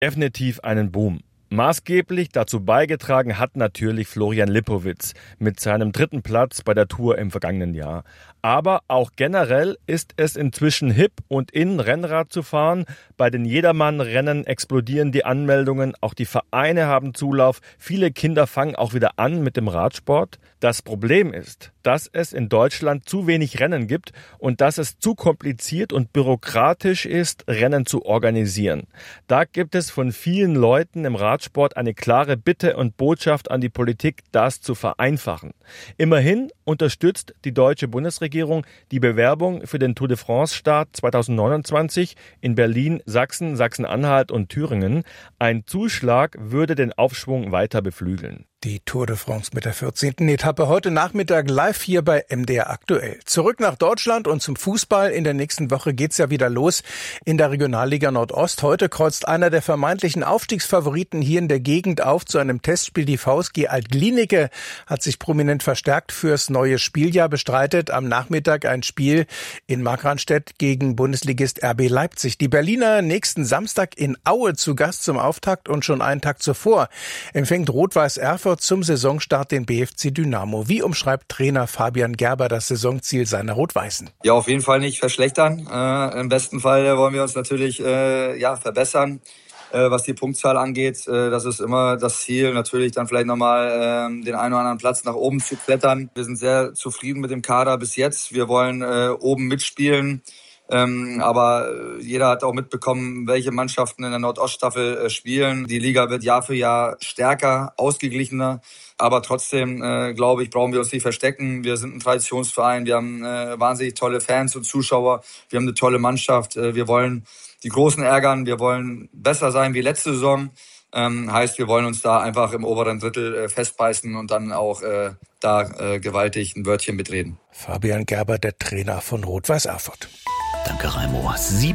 definitiv einen Boom. Maßgeblich dazu beigetragen hat natürlich Florian Lipowitz mit seinem 3. Platz bei der Tour im vergangenen Jahr. Aber auch generell ist es inzwischen hip und in, Rennrad zu fahren. Bei den Jedermann-Rennen explodieren die Anmeldungen, auch die Vereine haben Zulauf. Viele Kinder fangen auch wieder an mit dem Radsport. Das Problem ist, dass es in Deutschland zu wenig Rennen gibt und dass es zu kompliziert und bürokratisch ist, Rennen zu organisieren. Da gibt es von vielen Leuten im Radsport eine klare Bitte und Botschaft an die Politik, das zu vereinfachen. Immerhin unterstützt die deutsche Bundesregierung die Bewerbung für den Tour de France-Start 2029 in Berlin, Sachsen, Sachsen-Anhalt und Thüringen. Ein Zuschlag würde den Aufschwung weiter beflügeln. Die Tour de France mit der 14. Etappe heute Nachmittag live hier bei MDR aktuell. Zurück nach Deutschland und zum Fußball. In der nächsten Woche geht's ja wieder los in der Regionalliga Nordost. Heute kreuzt einer der vermeintlichen Aufstiegsfavoriten hier in der Gegend auf zu einem Testspiel. Die VSG Alt-Glienicke hat sich prominent verstärkt fürs neue Spieljahr, bestreitet am Nachmittag ein Spiel in Markranstädt gegen Bundesligist RB Leipzig. Die Berliner nächsten Samstag in Aue zu Gast zum Auftakt und schon einen Tag zuvor empfängt Rot-Weiß Erfurt zum Saisonstart den BFC Dynamo. Wie umschreibt Trainer Fabian Gerber das Saisonziel seiner Rot-Weißen? Ja, auf jeden Fall nicht verschlechtern. Im besten Fall wollen wir uns natürlich verbessern, was die Punktzahl angeht. Das ist immer das Ziel, natürlich dann vielleicht nochmal den einen oder anderen Platz nach oben zu klettern. Wir sind sehr zufrieden mit dem Kader bis jetzt. Wir wollen oben mitspielen. Aber jeder hat auch mitbekommen, welche Mannschaften in der Nordoststaffel spielen. Die Liga wird Jahr für Jahr stärker, ausgeglichener. Aber trotzdem, glaube ich, brauchen wir uns nicht verstecken. Wir sind ein Traditionsverein. Wir haben wahnsinnig tolle Fans und Zuschauer. Wir haben eine tolle Mannschaft. Wir wollen die Großen ärgern. Wir wollen besser sein wie letzte Saison. Heißt, wir wollen uns da einfach im oberen Drittel festbeißen und dann auch gewaltig ein Wörtchen mitreden. Fabian Gerber, der Trainer von Rot-Weiß Erfurt. Danke, Raimo.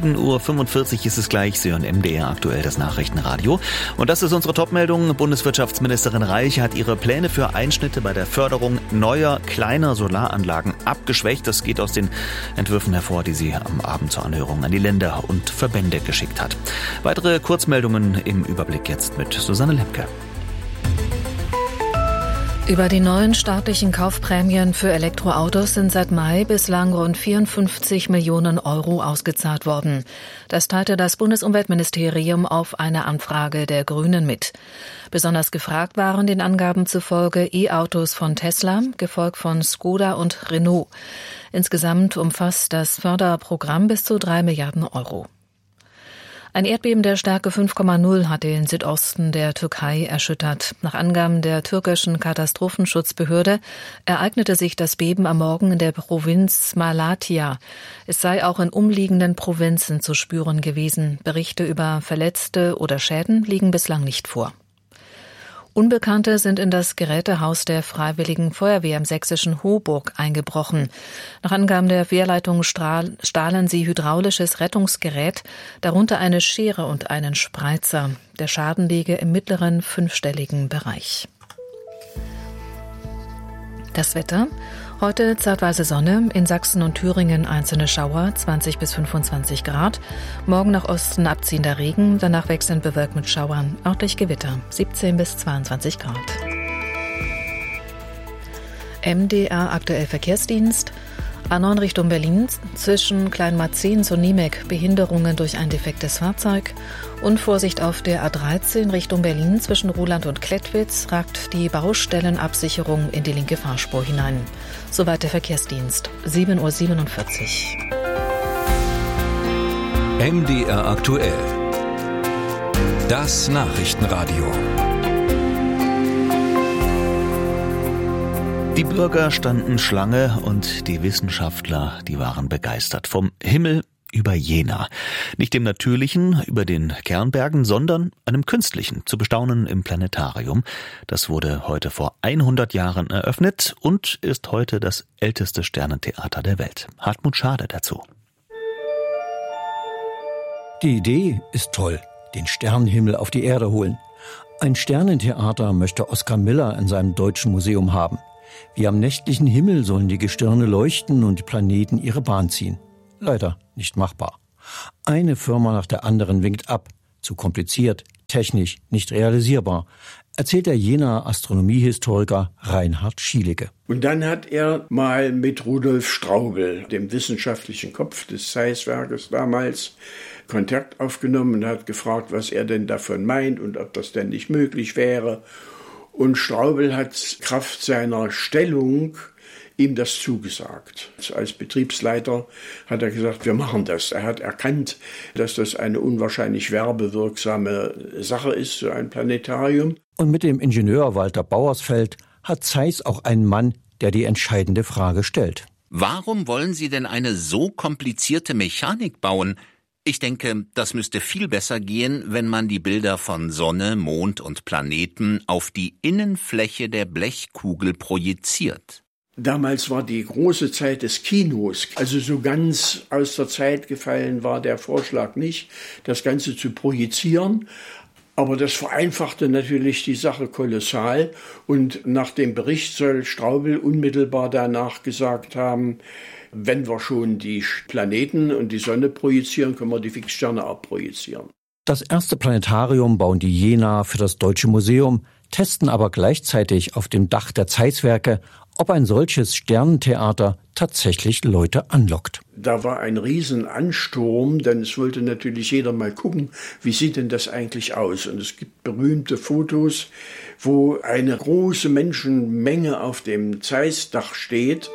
7:45 Uhr ist es gleich. Sie hören MDR aktuell das Nachrichtenradio. Und das ist unsere Topmeldung. Bundeswirtschaftsministerin Reich hat ihre Pläne für Einschnitte bei der Förderung neuer, kleiner Solaranlagen abgeschwächt. Das geht aus den Entwürfen hervor, die sie am Abend zur Anhörung an die Länder und Verbände geschickt hat. Weitere Kurzmeldungen im Überblick jetzt mit Susanne Lemke. Über die neuen staatlichen Kaufprämien für Elektroautos sind seit Mai bislang rund 54 Millionen Euro ausgezahlt worden. Das teilte das Bundesumweltministerium auf eine Anfrage der Grünen mit. Besonders gefragt waren den Angaben zufolge E-Autos von Tesla, gefolgt von Skoda und Renault. Insgesamt umfasst das Förderprogramm bis zu 3 Milliarden Euro. Ein Erdbeben der Stärke 5,0 hat den Südosten der Türkei erschüttert. Nach Angaben der türkischen Katastrophenschutzbehörde ereignete sich das Beben am Morgen in der Provinz Malatya. Es sei auch in umliegenden Provinzen zu spüren gewesen. Berichte über Verletzte oder Schäden liegen bislang nicht vor. Unbekannte sind in das Gerätehaus der Freiwilligen Feuerwehr im sächsischen Hoburg eingebrochen. Nach Angaben der Wehrleitung stahlen sie hydraulisches Rettungsgerät, darunter eine Schere und einen Spreizer. Der Schaden liege im mittleren fünfstelligen Bereich. Das Wetter. Heute zeitweise Sonne, in Sachsen und Thüringen einzelne Schauer, 20 bis 25 Grad. Morgen nach Osten abziehender Regen, danach wechselnd bewölkt mit Schauern, örtlich Gewitter, 17 bis 22 Grad. MDR aktuell Verkehrsdienst. A9 Richtung Berlin, zwischen Kleinmarzehn und Niemek, Behinderungen durch ein defektes Fahrzeug. Und Vorsicht auf der A13 Richtung Berlin, zwischen Ruhland und Klettwitz, ragt die Baustellenabsicherung in die linke Fahrspur hinein. Soweit der Verkehrsdienst, 7:47 Uhr. MDR aktuell. Das Nachrichtenradio. Die Bürger standen Schlange und die Wissenschaftler, die waren begeistert vom Himmel über Jena. Nicht dem natürlichen, über den Kernbergen, sondern einem künstlichen, zu bestaunen im Planetarium. Das wurde heute vor 100 Jahren eröffnet und ist heute das älteste Sternentheater der Welt. Hartmut Schade dazu. Die Idee ist toll, den Sternenhimmel auf die Erde holen. Ein Sternentheater möchte Oskar Miller in seinem Deutschen Museum haben. Wie am nächtlichen Himmel sollen die Gestirne leuchten und die Planeten ihre Bahn ziehen. Leider nicht machbar. Eine Firma nach der anderen winkt ab. Zu kompliziert, technisch nicht realisierbar, erzählt der Jenaer Astronomiehistoriker Reinhard Schielige. Und dann hat er mal mit Rudolf Straubel, dem wissenschaftlichen Kopf des Zeiss-Werkes damals, Kontakt aufgenommen und hat gefragt, was er denn davon meint und ob das denn nicht möglich wäre. Und Straubel hat Kraft seiner Stellung ihm das zugesagt. Als Betriebsleiter hat er gesagt, wir machen das. Er hat erkannt, dass das eine unwahrscheinlich werbewirksame Sache ist, so ein Planetarium. Und mit dem Ingenieur Walter Bauersfeld hat Zeiss auch einen Mann, der die entscheidende Frage stellt. Warum wollen Sie denn eine so komplizierte Mechanik bauen? Ich denke, das müsste viel besser gehen, wenn man die Bilder von Sonne, Mond und Planeten auf die Innenfläche der Blechkugel projiziert. Damals war die große Zeit des Kinos, also so ganz aus der Zeit gefallen war der Vorschlag nicht, das Ganze zu projizieren. Aber das vereinfachte natürlich die Sache kolossal. Und nach dem Bericht soll Straubel unmittelbar danach gesagt haben, wenn wir schon die Planeten und die Sonne projizieren, können wir die Fixsterne auch projizieren. Das erste Planetarium bauen die Jenaer für das Deutsche Museum, testen aber gleichzeitig auf dem Dach der Zeiss-Werke, ob ein solches Sternentheater tatsächlich Leute anlockt. Da war ein Riesenansturm, denn es wollte natürlich jeder mal gucken, wie sieht denn das eigentlich aus? Und es gibt berühmte Fotos, wo eine große Menschenmenge auf dem Zeiss-Dach steht.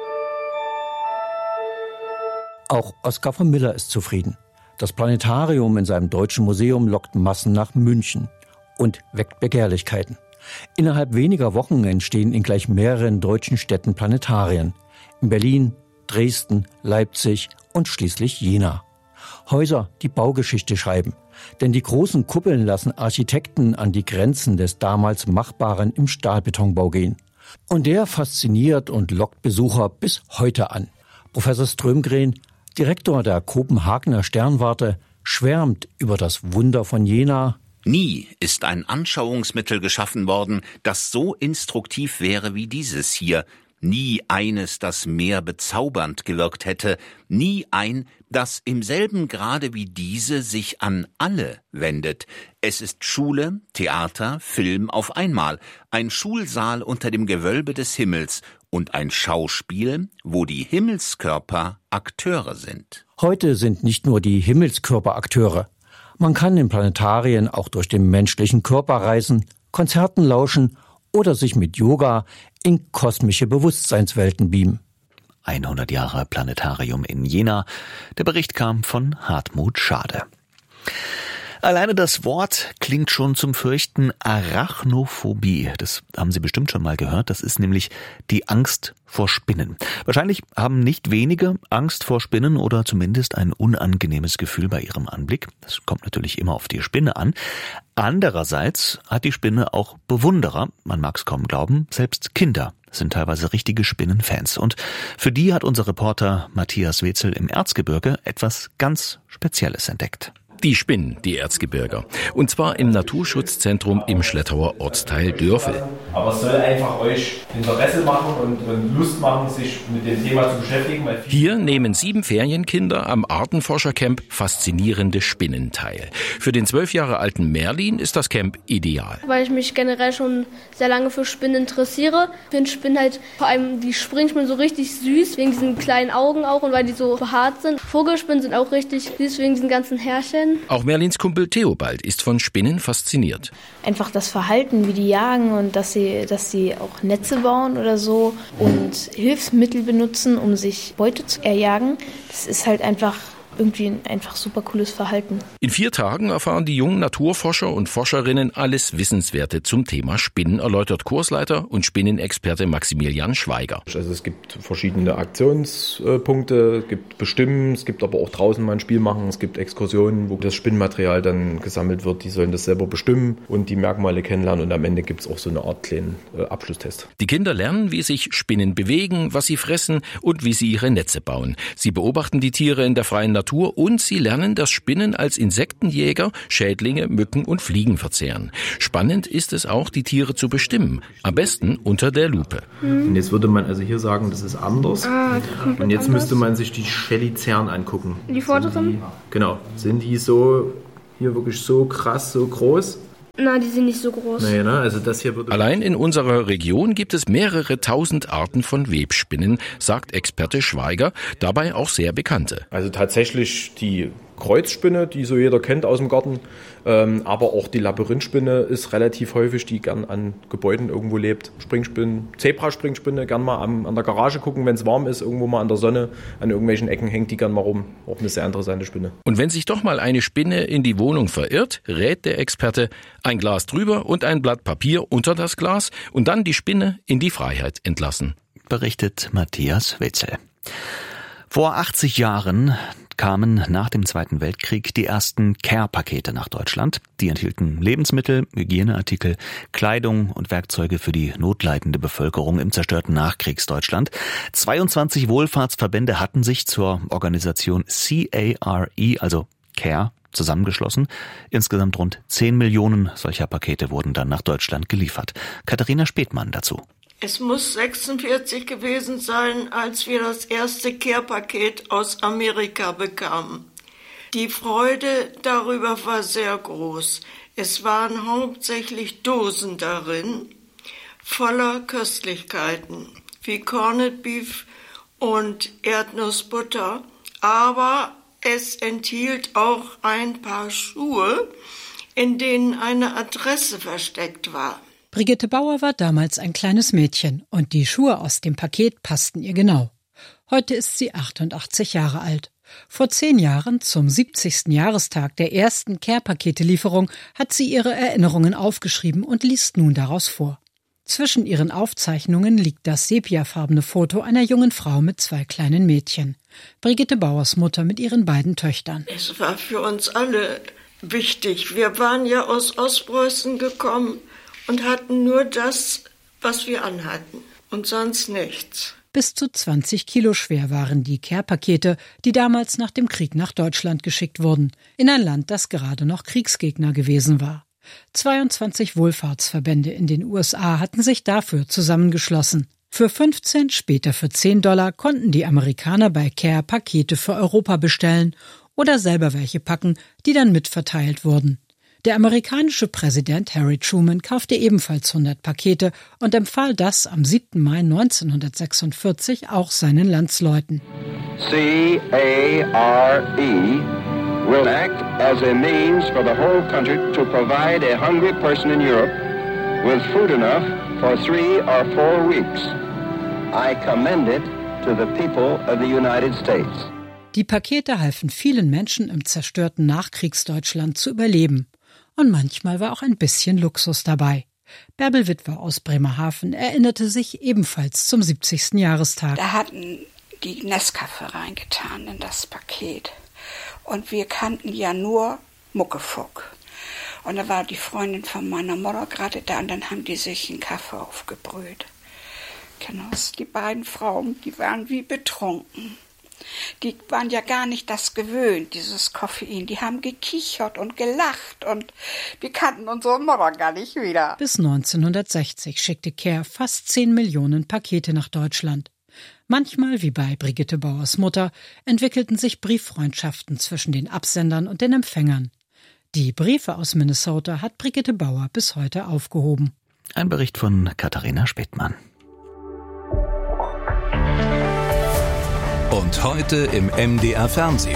Auch Oskar von Miller ist zufrieden. Das Planetarium in seinem Deutschen Museum lockt Massen nach München und weckt Begehrlichkeiten. Innerhalb weniger Wochen entstehen in gleich mehreren deutschen Städten Planetarien. In Berlin, Dresden, Leipzig und schließlich Jena. Häuser, die Baugeschichte schreiben. Denn die großen Kuppeln lassen Architekten an die Grenzen des damals Machbaren im Stahlbetonbau gehen. Und der fasziniert und lockt Besucher bis heute an. Professor Strömgren, Direktor der Kopenhagener Sternwarte, schwärmt über das Wunder von Jena. Nie ist ein Anschauungsmittel geschaffen worden, das so instruktiv wäre wie dieses hier. Nie eines, das mehr bezaubernd gewirkt hätte. Nie ein, das im selben Grade wie diese sich an alle wendet. Es ist Schule, Theater, Film auf einmal. Ein Schulsaal unter dem Gewölbe des Himmels und ein Schauspiel, wo die Himmelskörper Akteure sind. Heute sind nicht nur die Himmelskörper Akteure. Man kann in Planetarien auch durch den menschlichen Körper reisen, Konzerten lauschen oder sich mit Yoga in kosmische Bewusstseinswelten beamen. 100 Jahre Planetarium in Jena. Der Bericht kam von Hartmut Schade. Alleine das Wort klingt schon zum Fürchten: Arachnophobie. Das haben Sie bestimmt schon mal gehört. Das ist nämlich die Angst vor Spinnen. Wahrscheinlich haben nicht wenige Angst vor Spinnen oder zumindest ein unangenehmes Gefühl bei ihrem Anblick. Das kommt natürlich immer auf die Spinne an. Andererseits hat die Spinne auch Bewunderer. Man mag es kaum glauben, selbst Kinder sind teilweise richtige Spinnenfans. Und für die hat unser Reporter Matthias Wetzel im Erzgebirge etwas ganz Spezielles entdeckt. Die Spinnen, die Erzgebirger. Und zwar im Naturschutzzentrum im Schlettauer Ortsteil Dörfel. Aber es soll einfach euch Interesse machen und Lust machen, sich mit dem Thema zu beschäftigen. Hier nehmen 7 Ferienkinder am Artenforschercamp faszinierende Spinnen teil. Für den 12 Jahre alten Merlin ist das Camp ideal. Weil ich mich generell schon sehr lange für Spinnen interessiere. Ich finde Spinnen halt, vor allem die Springspinnen, so richtig süß, wegen diesen kleinen Augen auch und weil die so behaart sind. Vogelspinnen sind auch richtig süß, wegen diesen ganzen Härchen. Auch Merlins Kumpel Theobald ist von Spinnen fasziniert. Einfach das Verhalten, wie die jagen und dass sie auch Netze bauen oder so und Hilfsmittel benutzen, um sich Beute zu erjagen. Das ist halt einfach irgendwie ein einfach super cooles Verhalten. In 4 Tagen erfahren die jungen Naturforscher und Forscherinnen alles Wissenswerte zum Thema Spinnen, erläutert Kursleiter und Spinnenexperte Maximilian Schweiger. Also es gibt verschiedene Aktionspunkte, es gibt Bestimmen, es gibt aber auch draußen mal ein Spiel machen, es gibt Exkursionen, wo das Spinnenmaterial dann gesammelt wird, die sollen das selber bestimmen und die Merkmale kennenlernen und am Ende gibt es auch so eine Art kleinen Abschlusstest. Die Kinder lernen, wie sich Spinnen bewegen, was sie fressen und wie sie ihre Netze bauen. Sie beobachten die Tiere in der freien Natur und sie lernen, dass Spinnen als Insektenjäger Schädlinge, Mücken und Fliegen verzehren. Spannend ist es auch, die Tiere zu bestimmen. Am besten unter der Lupe. Und jetzt würde man also hier sagen, das ist anders. Und jetzt müsste man sich die Chelicern angucken. Die vorderen? Genau. Sind die so hier wirklich so krass, so groß? Na, die sind nicht so groß. Nee, ne? Also das hier würde Allein in unserer Region gibt es mehrere tausend Arten von Webspinnen, sagt Experte Schweiger, dabei auch sehr bekannte. Also tatsächlich die Kreuzspinne, die so jeder kennt aus dem Garten, aber auch die Labyrinthspinne ist relativ häufig, die gern an Gebäuden irgendwo lebt. Springspinnen, Zebraspringspinne, gern mal an der Garage gucken, wenn es warm ist, irgendwo mal an der Sonne, an irgendwelchen Ecken hängt die gern mal rum. Auch eine sehr interessante Spinne. Und wenn sich doch mal eine Spinne in die Wohnung verirrt, rät der Experte, ein Glas drüber und ein Blatt Papier unter das Glas und dann die Spinne in die Freiheit entlassen. Berichtet Matthias Wetzel. Vor 80 Jahren kamen nach dem Zweiten Weltkrieg die ersten Care-Pakete nach Deutschland. Die enthielten Lebensmittel, Hygieneartikel, Kleidung und Werkzeuge für die notleidende Bevölkerung im zerstörten Nachkriegsdeutschland. 22 Wohlfahrtsverbände hatten sich zur Organisation CARE, also Care, zusammengeschlossen. Insgesamt rund 10 Millionen solcher Pakete wurden dann nach Deutschland geliefert. Katharina Späthmann dazu. Es muss 46 gewesen sein, als wir das erste Care-Paket aus Amerika bekamen. Die Freude darüber war sehr groß. Es waren hauptsächlich Dosen darin, voller Köstlichkeiten, wie Corned Beef und Erdnussbutter. Aber es enthielt auch ein paar Schuhe, in denen eine Adresse versteckt war. Brigitte Bauer war damals ein kleines Mädchen und die Schuhe aus dem Paket passten ihr genau. Heute ist sie 88 Jahre alt. Vor 10 Jahren, zum 70. Jahrestag der ersten Care-Pakete-Lieferung, hat sie ihre Erinnerungen aufgeschrieben und liest nun daraus vor. Zwischen ihren Aufzeichnungen liegt das sepiafarbene Foto einer jungen Frau mit 2 kleinen Mädchen. Brigitte Bauers Mutter mit ihren beiden Töchtern. Es war für uns alle wichtig. Wir waren ja aus Ostpreußen gekommen und hatten nur das, was wir anhatten und sonst nichts. Bis zu 20 Kilo schwer waren die Care-Pakete, die damals nach dem Krieg nach Deutschland geschickt wurden, in ein Land, das gerade noch Kriegsgegner gewesen war. 22 Wohlfahrtsverbände in den USA hatten sich dafür zusammengeschlossen. Für 15, später für $10 konnten die Amerikaner bei Care Pakete für Europa bestellen oder selber welche packen, die dann mitverteilt wurden. Der amerikanische Präsident Harry Truman kaufte ebenfalls 100 Pakete und empfahl das am 7. Mai 1946 auch seinen Landsleuten. CARE will act as a means for the whole country to provide a hungry person in Europe with food enough for 3 or 4 weeks. I commend it to the people of the United States. Die Pakete halfen vielen Menschen im zerstörten Nachkriegsdeutschland zu überleben. Und manchmal war auch ein bisschen Luxus dabei. Bärbel Witwer aus Bremerhaven erinnerte sich ebenfalls zum 70. Jahrestag. Da hatten die Nescafé reingetan in das Paket. Und wir kannten ja nur Muckefuck. Und da war die Freundin von meiner Mutter gerade da und dann haben die sich einen Kaffee aufgebrüht. Genau, die beiden Frauen, die waren wie betrunken. Die waren ja gar nicht das gewöhnt, dieses Koffein. Die haben gekichert und gelacht und wir kannten unsere Mutter gar nicht wieder. Bis 1960 schickte Care fast 10 Millionen Pakete nach Deutschland. Manchmal, wie bei Brigitte Bauers Mutter, entwickelten sich Brieffreundschaften zwischen den Absendern und den Empfängern. Die Briefe aus Minnesota hat Brigitte Bauer bis heute aufgehoben. Ein Bericht von Katharina Späthmann. Und heute im MDR Fernsehen.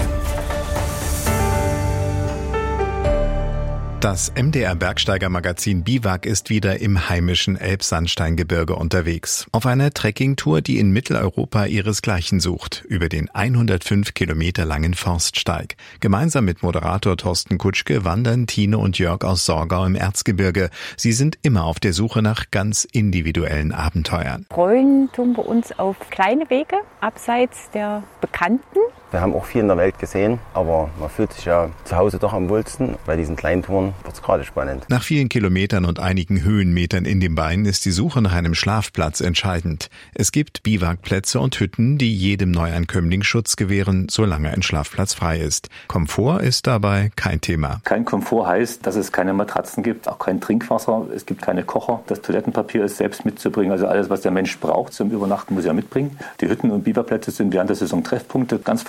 Das MDR-Bergsteigermagazin Biwak ist wieder im heimischen Elbsandsteingebirge unterwegs. Auf einer Trekkingtour, die in Mitteleuropa ihresgleichen sucht, über den 105 Kilometer langen Forststeig. Gemeinsam mit Moderator Thorsten Kutschke wandern Tine und Jörg aus Sorgau im Erzgebirge. Sie sind immer auf der Suche nach ganz individuellen Abenteuern. Freuen tun wir uns auf kleine Wege, abseits der Bekannten. Wir haben auch viel in der Welt gesehen, aber man fühlt sich ja zu Hause doch am wohlsten. Bei diesen kleinen Touren wird es gerade spannend. Nach vielen Kilometern und einigen Höhenmetern in den Beinen ist die Suche nach einem Schlafplatz entscheidend. Es gibt Biwakplätze und Hütten, die jedem Neuankömmling Schutz gewähren, solange ein Schlafplatz frei ist. Komfort ist dabei kein Thema. Kein Komfort heißt, dass es keine Matratzen gibt, auch kein Trinkwasser, es gibt keine Kocher. Das Toilettenpapier ist selbst mitzubringen, also alles, was der Mensch braucht zum Übernachten, muss er mitbringen. Die Hütten und Biwakplätze sind während der Saison Treffpunkte, ganz verschieden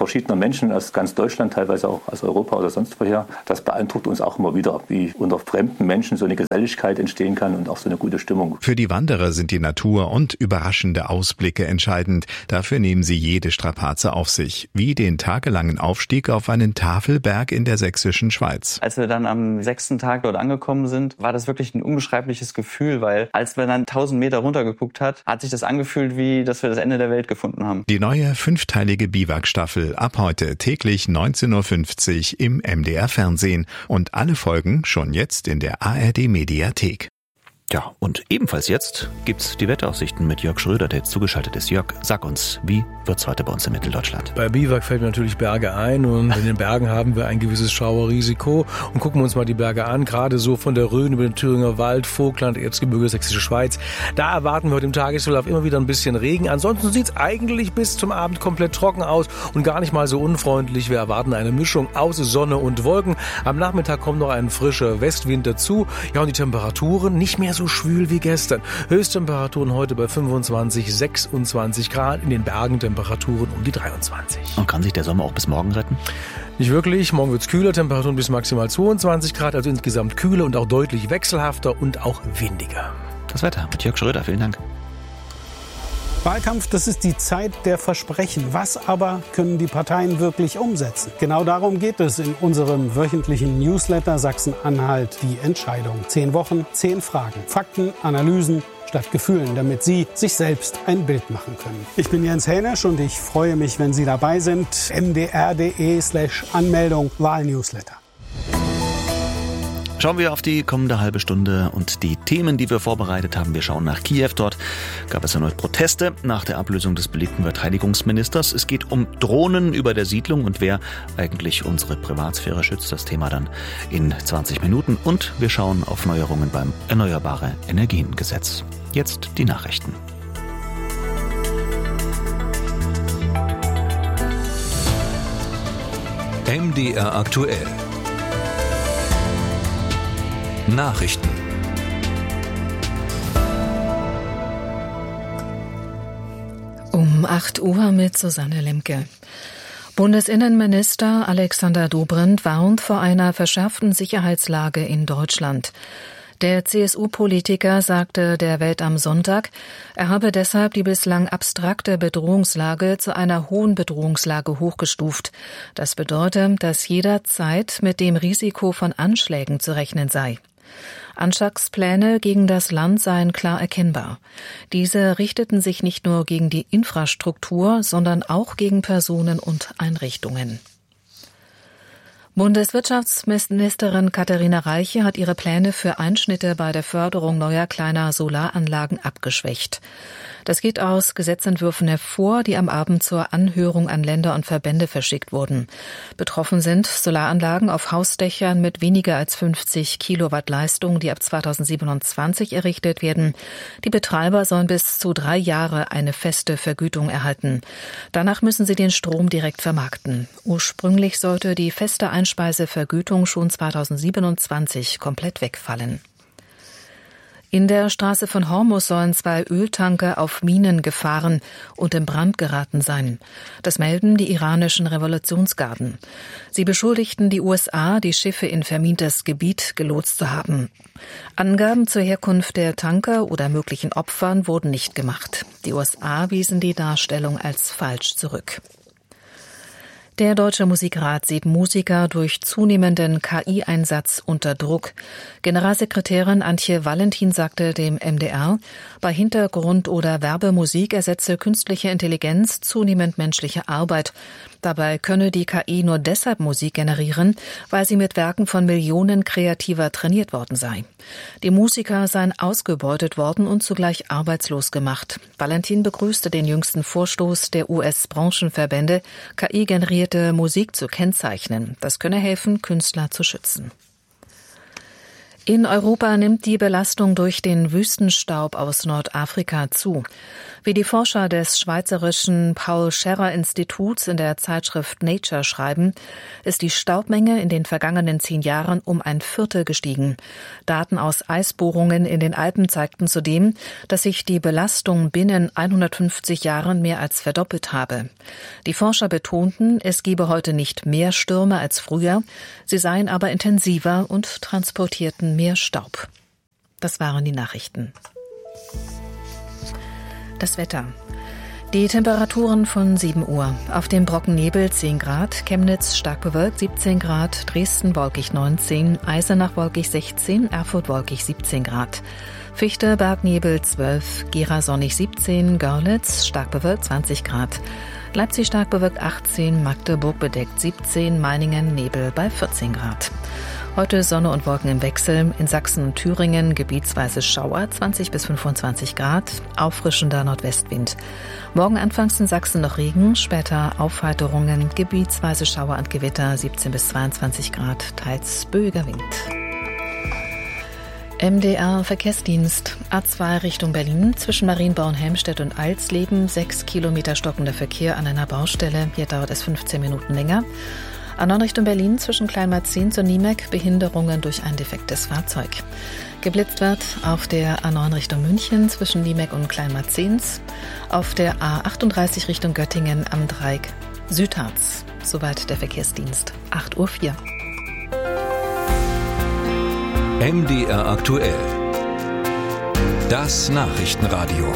verschiedener Menschen aus ganz Deutschland, teilweise auch aus Europa oder sonst woher. Das beeindruckt uns auch immer wieder, wie unter fremden Menschen so eine Geselligkeit entstehen kann und auch so eine gute Stimmung. Für die Wanderer sind die Natur und überraschende Ausblicke entscheidend. Dafür nehmen sie jede Strapaze auf sich, wie den tagelangen Aufstieg auf einen Tafelberg in der sächsischen Schweiz. Als wir dann am 6. Tag dort angekommen sind, war das wirklich ein unbeschreibliches Gefühl, weil als wir dann 1000 Meter runtergeguckt hat sich das angefühlt, wie dass wir das Ende der Welt gefunden haben. Die neue 5-teilige Biwak-Staffel ab heute täglich 19.50 Uhr im MDR-Fernsehen und alle Folgen schon jetzt in der ARD-Mediathek. Ja, und ebenfalls jetzt gibt's die Wetteraussichten mit Jörg Schröder, der jetzt zugeschaltet ist. Jörg, sag uns, wie wird's heute bei uns in Mitteldeutschland? Bei Biwak fällt mir natürlich Berge ein und in den Bergen haben wir ein gewisses Schauerrisiko. Und gucken wir uns mal die Berge an, gerade so von der Rhön über den Thüringer Wald, Vogtland, Erzgebirge, Sächsische Schweiz. Da erwarten wir heute im Tagesverlauf immer wieder ein bisschen Regen. Ansonsten sieht's eigentlich bis zum Abend komplett trocken aus und gar nicht mal so unfreundlich. Wir erwarten eine Mischung aus Sonne und Wolken. Am Nachmittag kommt noch ein frischer Westwind dazu. Ja, und die Temperaturen nicht mehr so schwül wie gestern. Höchsttemperaturen heute bei 25, 26 Grad, in den Bergen Temperaturen um die 23. Und kann sich der Sommer auch bis morgen retten? Nicht wirklich. Morgen wird's kühler, Temperaturen bis maximal 22 Grad, also insgesamt kühler und auch deutlich wechselhafter und auch windiger. Das Wetter mit Jörg Schröder, vielen Dank. Wahlkampf, das ist die Zeit der Versprechen. Was aber können die Parteien wirklich umsetzen? Genau darum geht es in unserem wöchentlichen Newsletter Sachsen-Anhalt, die Entscheidung. 10 Wochen, 10 Fragen, Fakten, Analysen statt Gefühlen, damit Sie sich selbst ein Bild machen können. Ich bin Jens Hänisch und ich freue mich, wenn Sie dabei sind. mdr.de/Anmeldung Wahlnewsletter. Schauen wir auf die kommende halbe Stunde und die Themen, die wir vorbereitet haben. Wir schauen nach Kiew. Dort gab es erneut Proteste nach der Ablösung des beliebten Verteidigungsministers. Es geht um Drohnen über der Siedlung und wer eigentlich unsere Privatsphäre schützt. Das Thema dann in 20 Minuten. Und wir schauen auf Neuerungen beim Erneuerbare Energien-Gesetz. Jetzt die Nachrichten. MDR aktuell. Nachrichten. Um 8 Uhr mit Susanne Lemke. Bundesinnenminister Alexander Dobrindt warnt vor einer verschärften Sicherheitslage in Deutschland. Der CSU-Politiker sagte der Welt am Sonntag, er habe deshalb die bislang abstrakte Bedrohungslage zu einer hohen Bedrohungslage hochgestuft. Das bedeutet, dass jederzeit mit dem Risiko von Anschlägen zu rechnen sei. Anschlagspläne gegen das Land seien klar erkennbar. Diese richteten sich nicht nur gegen die Infrastruktur, sondern auch gegen Personen und Einrichtungen. Bundeswirtschaftsministerin Katharina Reiche hat ihre Pläne für Einschnitte bei der Förderung neuer kleiner Solaranlagen abgeschwächt. Das geht aus Gesetzentwürfen hervor, die am Abend zur Anhörung an Länder und Verbände verschickt wurden. Betroffen sind Solaranlagen auf Hausdächern mit weniger als 50 Kilowatt Leistung, die ab 2027 errichtet werden. Die Betreiber sollen bis zu 3 Jahre eine feste Vergütung erhalten. Danach müssen sie den Strom direkt vermarkten. Ursprünglich sollte die feste Einspeisevergütung schon 2027 komplett wegfallen. In der Straße von Hormuz sollen 2 Öltanker auf Minen gefahren und in Brand geraten sein. Das melden die iranischen Revolutionsgarden. Sie beschuldigten die USA, die Schiffe in vermintes Gebiet gelotst zu haben. Angaben zur Herkunft der Tanker oder möglichen Opfern wurden nicht gemacht. Die USA wiesen die Darstellung als falsch zurück. Der Deutsche Musikrat sieht Musiker durch zunehmenden KI-Einsatz unter Druck. Generalsekretärin Antje Valentin sagte dem MDR, bei Hintergrund- oder Werbemusik ersetze künstliche Intelligenz zunehmend menschliche Arbeit. Dabei könne die KI nur deshalb Musik generieren, weil sie mit Werken von Millionen Kreativer trainiert worden sei. Die Musiker seien ausgebeutet worden und zugleich arbeitslos gemacht. Valentin begrüßte den jüngsten Vorstoß der US-Branchenverbände, KI-generierte Musik zu kennzeichnen. Das könne helfen, Künstler zu schützen. In Europa nimmt die Belastung durch den Wüstenstaub aus Nordafrika zu. Wie die Forscher des schweizerischen Paul-Scherrer-Instituts in der Zeitschrift Nature schreiben, ist die Staubmenge in den vergangenen 10 Jahren um 1/4 gestiegen. Daten aus Eisbohrungen in den Alpen zeigten zudem, dass sich die Belastung binnen 150 Jahren mehr als verdoppelt habe. Die Forscher betonten, es gebe heute nicht mehr Stürme als früher, sie seien aber intensiver und transportierten mehr Staub. Das waren die Nachrichten. Das Wetter. Die Temperaturen von 7 Uhr. Auf dem Brockennebel 10 Grad, Chemnitz stark bewölkt 17 Grad, Dresden wolkig 19, Eisenach wolkig 16, Erfurt wolkig 17 Grad. Fichte, Bergnebel 12, Gera sonnig 17, Görlitz stark bewölkt 20 Grad. Leipzig stark bewölkt 18, Magdeburg bedeckt 17, Meiningen Nebel bei 14 Grad. Heute Sonne und Wolken im Wechsel, in Sachsen und Thüringen gebietsweise Schauer 20 bis 25 Grad, auffrischender Nordwestwind. Morgen anfangs in Sachsen noch Regen, später Aufheiterungen, gebietsweise Schauer und Gewitter 17 bis 22 Grad, teils böiger Wind. MDR Verkehrsdienst A2 Richtung Berlin zwischen Marienbau und Helmstedt und Alsleben 6 Kilometer stockender Verkehr an einer Baustelle. Hier dauert es 15 Minuten länger. A9 Richtung Berlin zwischen Kleinmarzin zur Niemek Behinderungen durch ein defektes Fahrzeug. Geblitzt wird auf der A9 Richtung München zwischen Niemek und Kleinmarzins. Auf der A38 Richtung Göttingen am Dreieck Südharz. Soweit der Verkehrsdienst. 8:04 Uhr. MDR aktuell. Das Nachrichtenradio.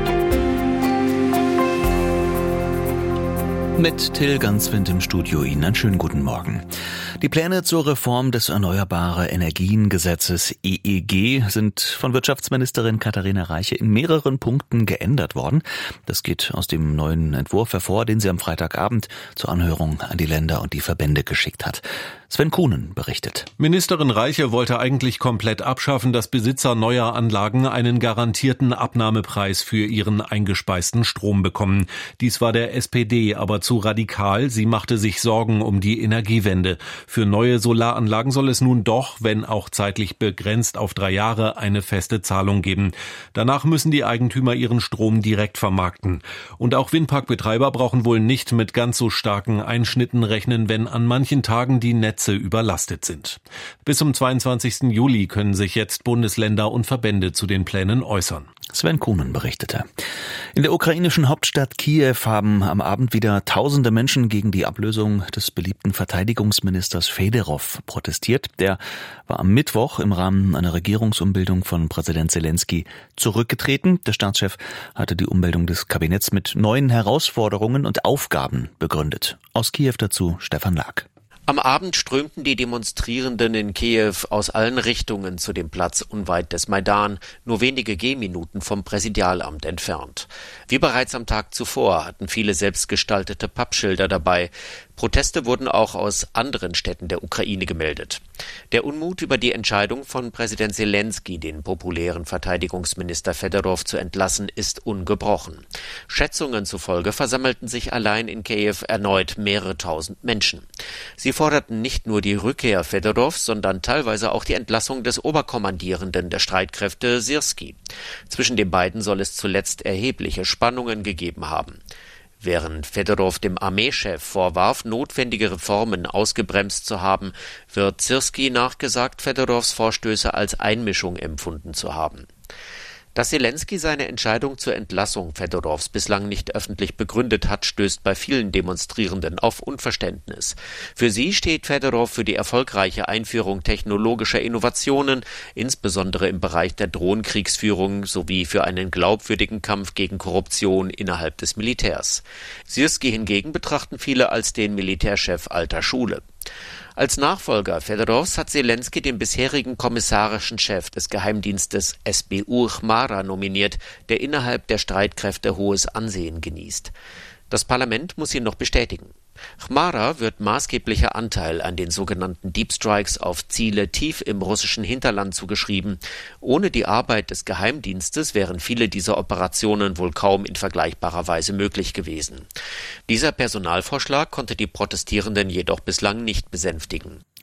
Mit Till Ganswind im Studio Ihnen einen schönen guten Morgen. Die Pläne zur Reform des Erneuerbare Energiengesetzes EEG sind von Wirtschaftsministerin Katharina Reiche in mehreren Punkten geändert worden. Das geht aus dem neuen Entwurf hervor, den sie am Freitagabend zur Anhörung an die Länder und die Verbände geschickt hat. Sven Kuhnen berichtet. Ministerin Reiche wollte eigentlich komplett abschaffen, dass Besitzer neuer Anlagen einen garantierten Abnahmepreis für ihren eingespeisten Strom bekommen. Dies war der SPD aber zu radikal. Sie machte sich Sorgen um die Energiewende. Für neue Solaranlagen soll es nun doch, wenn auch zeitlich begrenzt auf 3 Jahre, eine feste Zahlung geben. Danach müssen die Eigentümer ihren Strom direkt vermarkten. Und auch Windparkbetreiber brauchen wohl nicht mit ganz so starken Einschnitten rechnen, wenn an manchen Tagen die Netze überlastet sind. Bis zum 22. Juli können sich jetzt Bundesländer und Verbände zu den Plänen äußern. Sven Kuhnen berichtete. In der ukrainischen Hauptstadt Kiew haben am Abend wieder tausende Menschen gegen die Ablösung des beliebten Verteidigungsministers Fedorov protestiert. Der war am Mittwoch im Rahmen einer Regierungsumbildung von Präsident Zelensky zurückgetreten. Der Staatschef hatte die Umbildung des Kabinetts mit neuen Herausforderungen und Aufgaben begründet. Aus Kiew dazu Stefan Lag. Am Abend strömten die Demonstrierenden in Kiew aus allen Richtungen zu dem Platz unweit des Maidan, nur wenige Gehminuten vom Präsidialamt entfernt. Wie bereits am Tag zuvor hatten viele selbstgestaltete Pappschilder dabei. Proteste wurden auch aus anderen Städten der Ukraine gemeldet. Der Unmut über die Entscheidung von Präsident Zelensky, den populären Verteidigungsminister Fedorov zu entlassen, ist ungebrochen. Schätzungen zufolge versammelten sich allein in Kiew erneut mehrere tausend Menschen. Sie forderten nicht nur die Rückkehr Fedorovs, sondern teilweise auch die Entlassung des Oberkommandierenden der Streitkräfte Syrski. Zwischen den beiden soll es zuletzt erhebliche Spannungen gegeben haben. Während Fedorov dem Armeechef vorwarf, notwendige Reformen ausgebremst zu haben, wird Syrski nachgesagt, Fedorovs Vorstöße als Einmischung empfunden zu haben. Dass Zelensky seine Entscheidung zur Entlassung Fedorovs bislang nicht öffentlich begründet hat, stößt bei vielen Demonstrierenden auf Unverständnis. Für sie steht Fedorov für die erfolgreiche Einführung technologischer Innovationen, insbesondere im Bereich der Drohnenkriegsführung, sowie für einen glaubwürdigen Kampf gegen Korruption innerhalb des Militärs. Syrski hingegen betrachten viele als den Militärchef alter Schule. Als Nachfolger Fedorovs hat Zelensky den bisherigen kommissarischen Chef des Geheimdienstes SBU Chmara nominiert, der innerhalb der Streitkräfte hohes Ansehen genießt. Das Parlament muss ihn noch bestätigen. Chmara wird maßgeblicher Anteil an den sogenannten Deep Strikes auf Ziele tief im russischen Hinterland zugeschrieben. Ohne die Arbeit des Geheimdienstes wären viele dieser Operationen wohl kaum in vergleichbarer Weise möglich gewesen. Dieser Personalvorschlag konnte die Protestierenden jedoch bislang nicht besänftigen.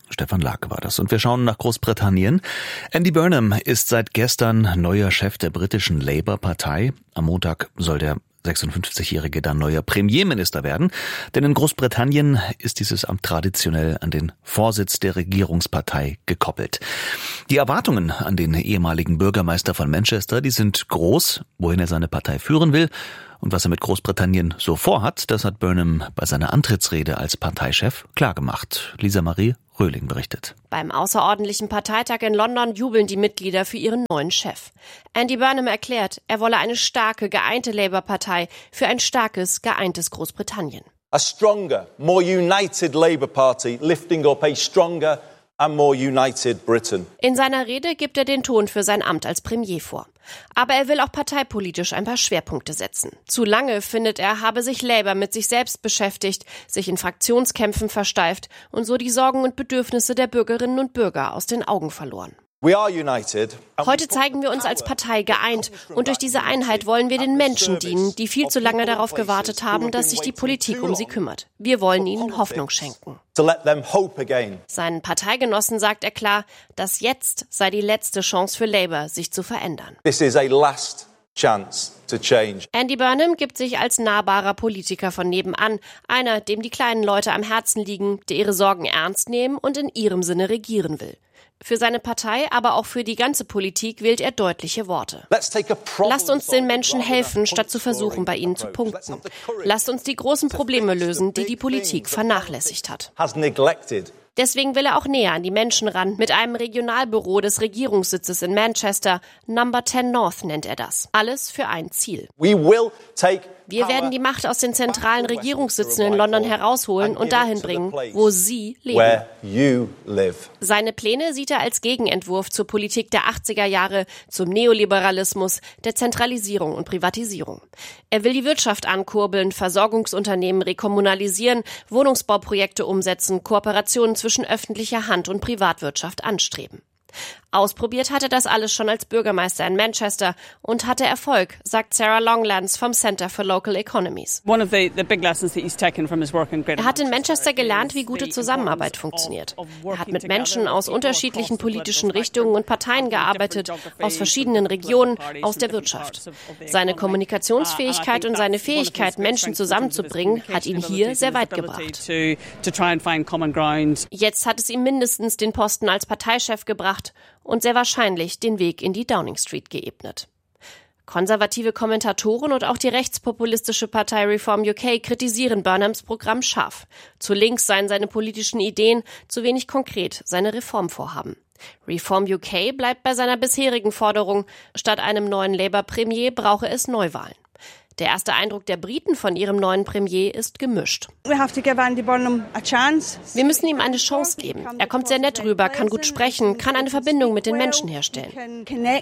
Stefan Lake war das. Und wir schauen nach Großbritannien. Andy Burnham ist seit gestern neuer Chef der britischen Labour-Partei. Am Montag soll der 56-Jährige dann neuer Premierminister werden. Denn in Großbritannien ist dieses Amt traditionell an den Vorsitz der Regierungspartei gekoppelt. Die Erwartungen an den ehemaligen Bürgermeister von Manchester, die sind groß, wohin er seine Partei führen will. Und was er mit Großbritannien so vorhat, das hat Burnham bei seiner Antrittsrede als Parteichef klargemacht. Lisa Marie Röhling berichtet. Beim außerordentlichen Parteitag in London jubeln die Mitglieder für ihren neuen Chef. Andy Burnham erklärt, er wolle eine starke, geeinte Labour-Partei für ein starkes, geeintes Großbritannien. A stronger, more united Labour Party lifting up a stronger and more united Britain. In seiner Rede gibt er den Ton für sein Amt als Premier vor. Aber er will auch parteipolitisch ein paar Schwerpunkte setzen. Zu lange, findet er, habe sich Labour mit sich selbst beschäftigt, sich in Fraktionskämpfen versteift und so die Sorgen und Bedürfnisse der Bürgerinnen und Bürger aus den Augen verloren. Heute zeigen wir uns als Partei geeint und durch diese Einheit wollen wir den Menschen dienen, die viel zu lange darauf gewartet haben, dass sich die Politik um sie kümmert. Wir wollen ihnen Hoffnung schenken. Seinen Parteigenossen sagt er klar, dass jetzt sei die letzte Chance für Labour, sich zu verändern. Andy Burnham gibt sich als nahbarer Politiker von nebenan, einer, dem die kleinen Leute am Herzen liegen, der ihre Sorgen ernst nehmen und in ihrem Sinne regieren will. Für seine Partei, aber auch für die ganze Politik wählt er deutliche Worte. Lasst uns den Menschen helfen, statt zu versuchen, bei ihnen zu punkten. Lasst uns die großen Probleme lösen, die die Politik vernachlässigt hat. Deswegen will er auch näher an die Menschen ran, mit einem Regionalbüro des Regierungssitzes in Manchester. Number 10 North nennt er das. Alles für ein Ziel. Wir werden die Macht aus den zentralen Regierungssitzen in London herausholen und dahin bringen, wo Sie leben. Seine Pläne sieht er als Gegenentwurf zur Politik der 80er Jahre, zum Neoliberalismus, der Zentralisierung und Privatisierung. Er will die Wirtschaft ankurbeln, Versorgungsunternehmen rekommunalisieren, Wohnungsbauprojekte umsetzen, Kooperationen zwischen öffentlicher Hand und Privatwirtschaft anstreben. Ausprobiert hatte das alles schon als Bürgermeister in Manchester und hatte Erfolg, sagt Sarah Longlands vom Center for Local Economies. Er hat in Manchester gelernt, wie gute Zusammenarbeit funktioniert. Er hat mit Menschen aus unterschiedlichen politischen Richtungen und Parteien gearbeitet, aus verschiedenen Regionen, aus der Wirtschaft. Seine Kommunikationsfähigkeit und seine Fähigkeit, Menschen zusammenzubringen, hat ihn hier sehr weit gebracht. Jetzt hat es ihm mindestens den Posten als Parteichef gebracht und sehr wahrscheinlich den Weg in die Downing Street geebnet. Konservative Kommentatoren und auch die rechtspopulistische Partei Reform UK kritisieren Burnhams Programm scharf. Zu links seien seine politischen Ideen, zu wenig konkret seine Reformvorhaben. Reform UK bleibt bei seiner bisherigen Forderung, statt einem neuen Labour-Premier brauche es Neuwahlen. Der erste Eindruck der Briten von ihrem neuen Premier ist gemischt. Wir müssen ihm eine Chance geben. Er kommt sehr nett rüber, kann gut sprechen, kann eine Verbindung mit den Menschen herstellen.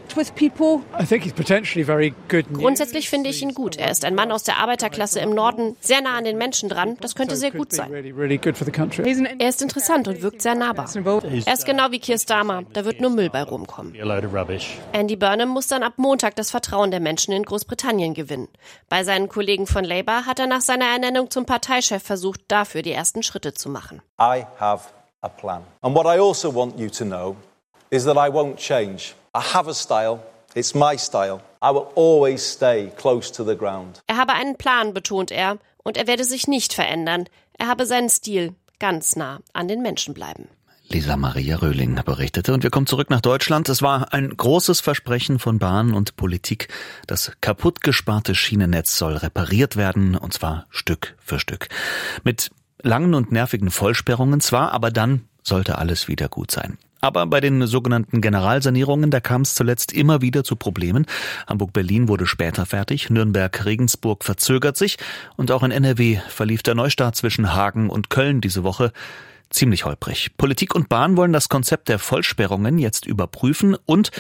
Grundsätzlich finde ich ihn gut. Er ist ein Mann aus der Arbeiterklasse im Norden, sehr nah an den Menschen dran. Das könnte sehr gut sein. Er ist interessant und wirkt sehr nahbar. Er ist genau wie Keir Starmer. Da wird nur Müll bei rumkommen. Andy Burnham muss dann ab Montag das Vertrauen der Menschen in Großbritannien gewinnen. Bei seinen Kollegen von Labour hat er nach seiner Ernennung zum Parteichef versucht, dafür die ersten Schritte zu machen. I have a plan. And what I also want you to know is that I won't change. I have a style. It's my style. I will always stay close to the ground. Er habe einen Plan, betont er, und er werde sich nicht verändern. Er habe seinen Stil, ganz nah an den Menschen bleiben. Lisa Maria Röhling berichtete. Und wir kommen zurück nach Deutschland. Es war ein großes Versprechen von Bahn und Politik. Das kaputtgesparte Schienennetz soll repariert werden, und zwar Stück für Stück. Mit langen und nervigen Vollsperrungen zwar, aber dann sollte alles wieder gut sein. Aber bei den sogenannten Generalsanierungen, da kam es zuletzt immer wieder zu Problemen. Hamburg-Berlin wurde später fertig, Nürnberg-Regensburg verzögert sich und auch in NRW verlief der Neustart zwischen Hagen und Köln diese Woche ziemlich holprig. Politik und Bahn wollen das Konzept der Vollsperrungen jetzt überprüfen und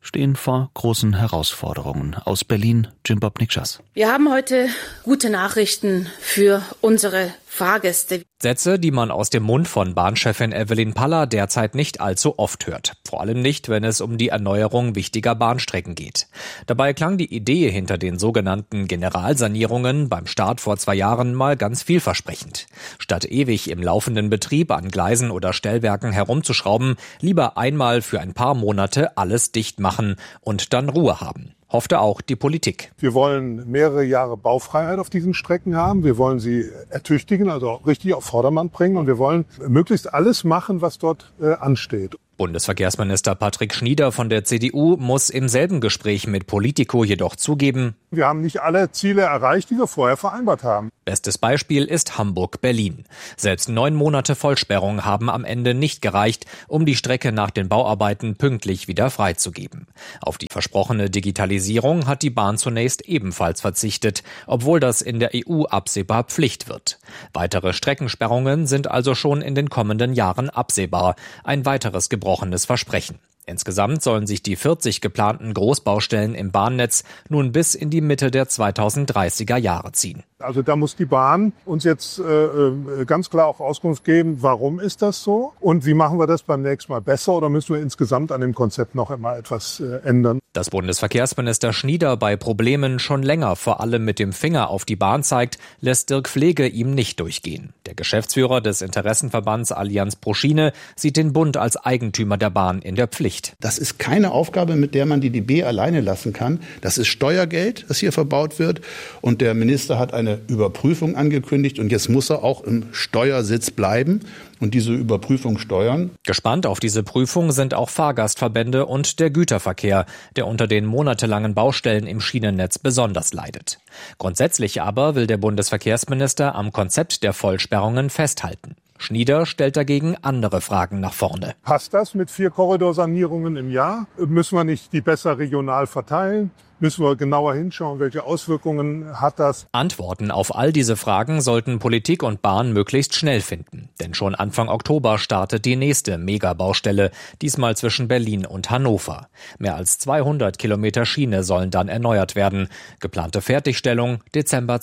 stehen vor großen Herausforderungen. Aus Berlin, Jim Bob Nikschas. Wir haben heute gute Nachrichten für unsere Fahrgäste. Sätze, die man aus dem Mund von Bahnchefin Evelyn Paller derzeit nicht allzu oft hört. Vor allem nicht, wenn es um die Erneuerung wichtiger Bahnstrecken geht. Dabei klang die Idee hinter den sogenannten Generalsanierungen beim Start vor 2 Jahren mal ganz vielversprechend. Statt ewig im laufenden Betrieb an Gleisen oder Stellwerken herumzuschrauben, lieber einmal für ein paar Monate alles dicht machen und dann Ruhe haben. Hoffte auch die Politik. Wir wollen mehrere Jahre Baufreiheit auf diesen Strecken haben. Wir wollen sie ertüchtigen, also richtig auf Vordermann bringen. Und wir wollen möglichst alles machen, was dort ansteht. Bundesverkehrsminister Patrick Schnieder von der CDU muss im selben Gespräch mit Politico jedoch zugeben: Wir haben nicht alle Ziele erreicht, die wir vorher vereinbart haben. Bestes Beispiel ist Hamburg-Berlin. Selbst 9 Monate Vollsperrung haben am Ende nicht gereicht, um die Strecke nach den Bauarbeiten pünktlich wieder freizugeben. Auf die versprochene Digitalisierung hat die Bahn zunächst ebenfalls verzichtet, obwohl das in der EU absehbar Pflicht wird. Weitere Streckensperrungen sind also schon in den kommenden Jahren absehbar. Ein weiteres gebrochenes Versprechen. Insgesamt sollen sich die 40 geplanten Großbaustellen im Bahnnetz nun bis in die Mitte der 2030er Jahre ziehen. Also da muss die Bahn uns jetzt ganz klar auch Auskunft geben, warum ist das so und wie machen wir das beim nächsten Mal besser oder müssen wir insgesamt an dem Konzept noch einmal etwas ändern. Dass Bundesverkehrsminister Schnieder bei Problemen schon länger vor allem mit dem Finger auf die Bahn zeigt, lässt Dirk Pflege ihm nicht durchgehen. Der Geschäftsführer des Interessenverbands Allianz pro Schiene sieht den Bund als Eigentümer der Bahn in der Pflicht. Das ist keine Aufgabe, mit der man die DB alleine lassen kann. Das ist Steuergeld, das hier verbaut wird. Und der Minister hat eine Überprüfung angekündigt. Und jetzt muss er auch im Steuersitz bleiben und diese Überprüfung steuern. Gespannt auf diese Prüfung sind auch Fahrgastverbände und der Güterverkehr, der unter den monatelangen Baustellen im Schienennetz besonders leidet. Grundsätzlich aber will der Bundesverkehrsminister am Konzept der Vollsperrungen festhalten. Schnieder stellt dagegen andere Fragen nach vorne. Passt das mit 4 Korridorsanierungen im Jahr? Müssen wir nicht die besser regional verteilen? Müssen wir genauer hinschauen, welche Auswirkungen hat das? Antworten auf all diese Fragen sollten Politik und Bahn möglichst schnell finden. Denn schon Anfang Oktober startet die nächste Megabaustelle, diesmal zwischen Berlin und Hannover. Mehr als 200 Kilometer Schiene sollen dann erneuert werden. Geplante Fertigstellung Dezember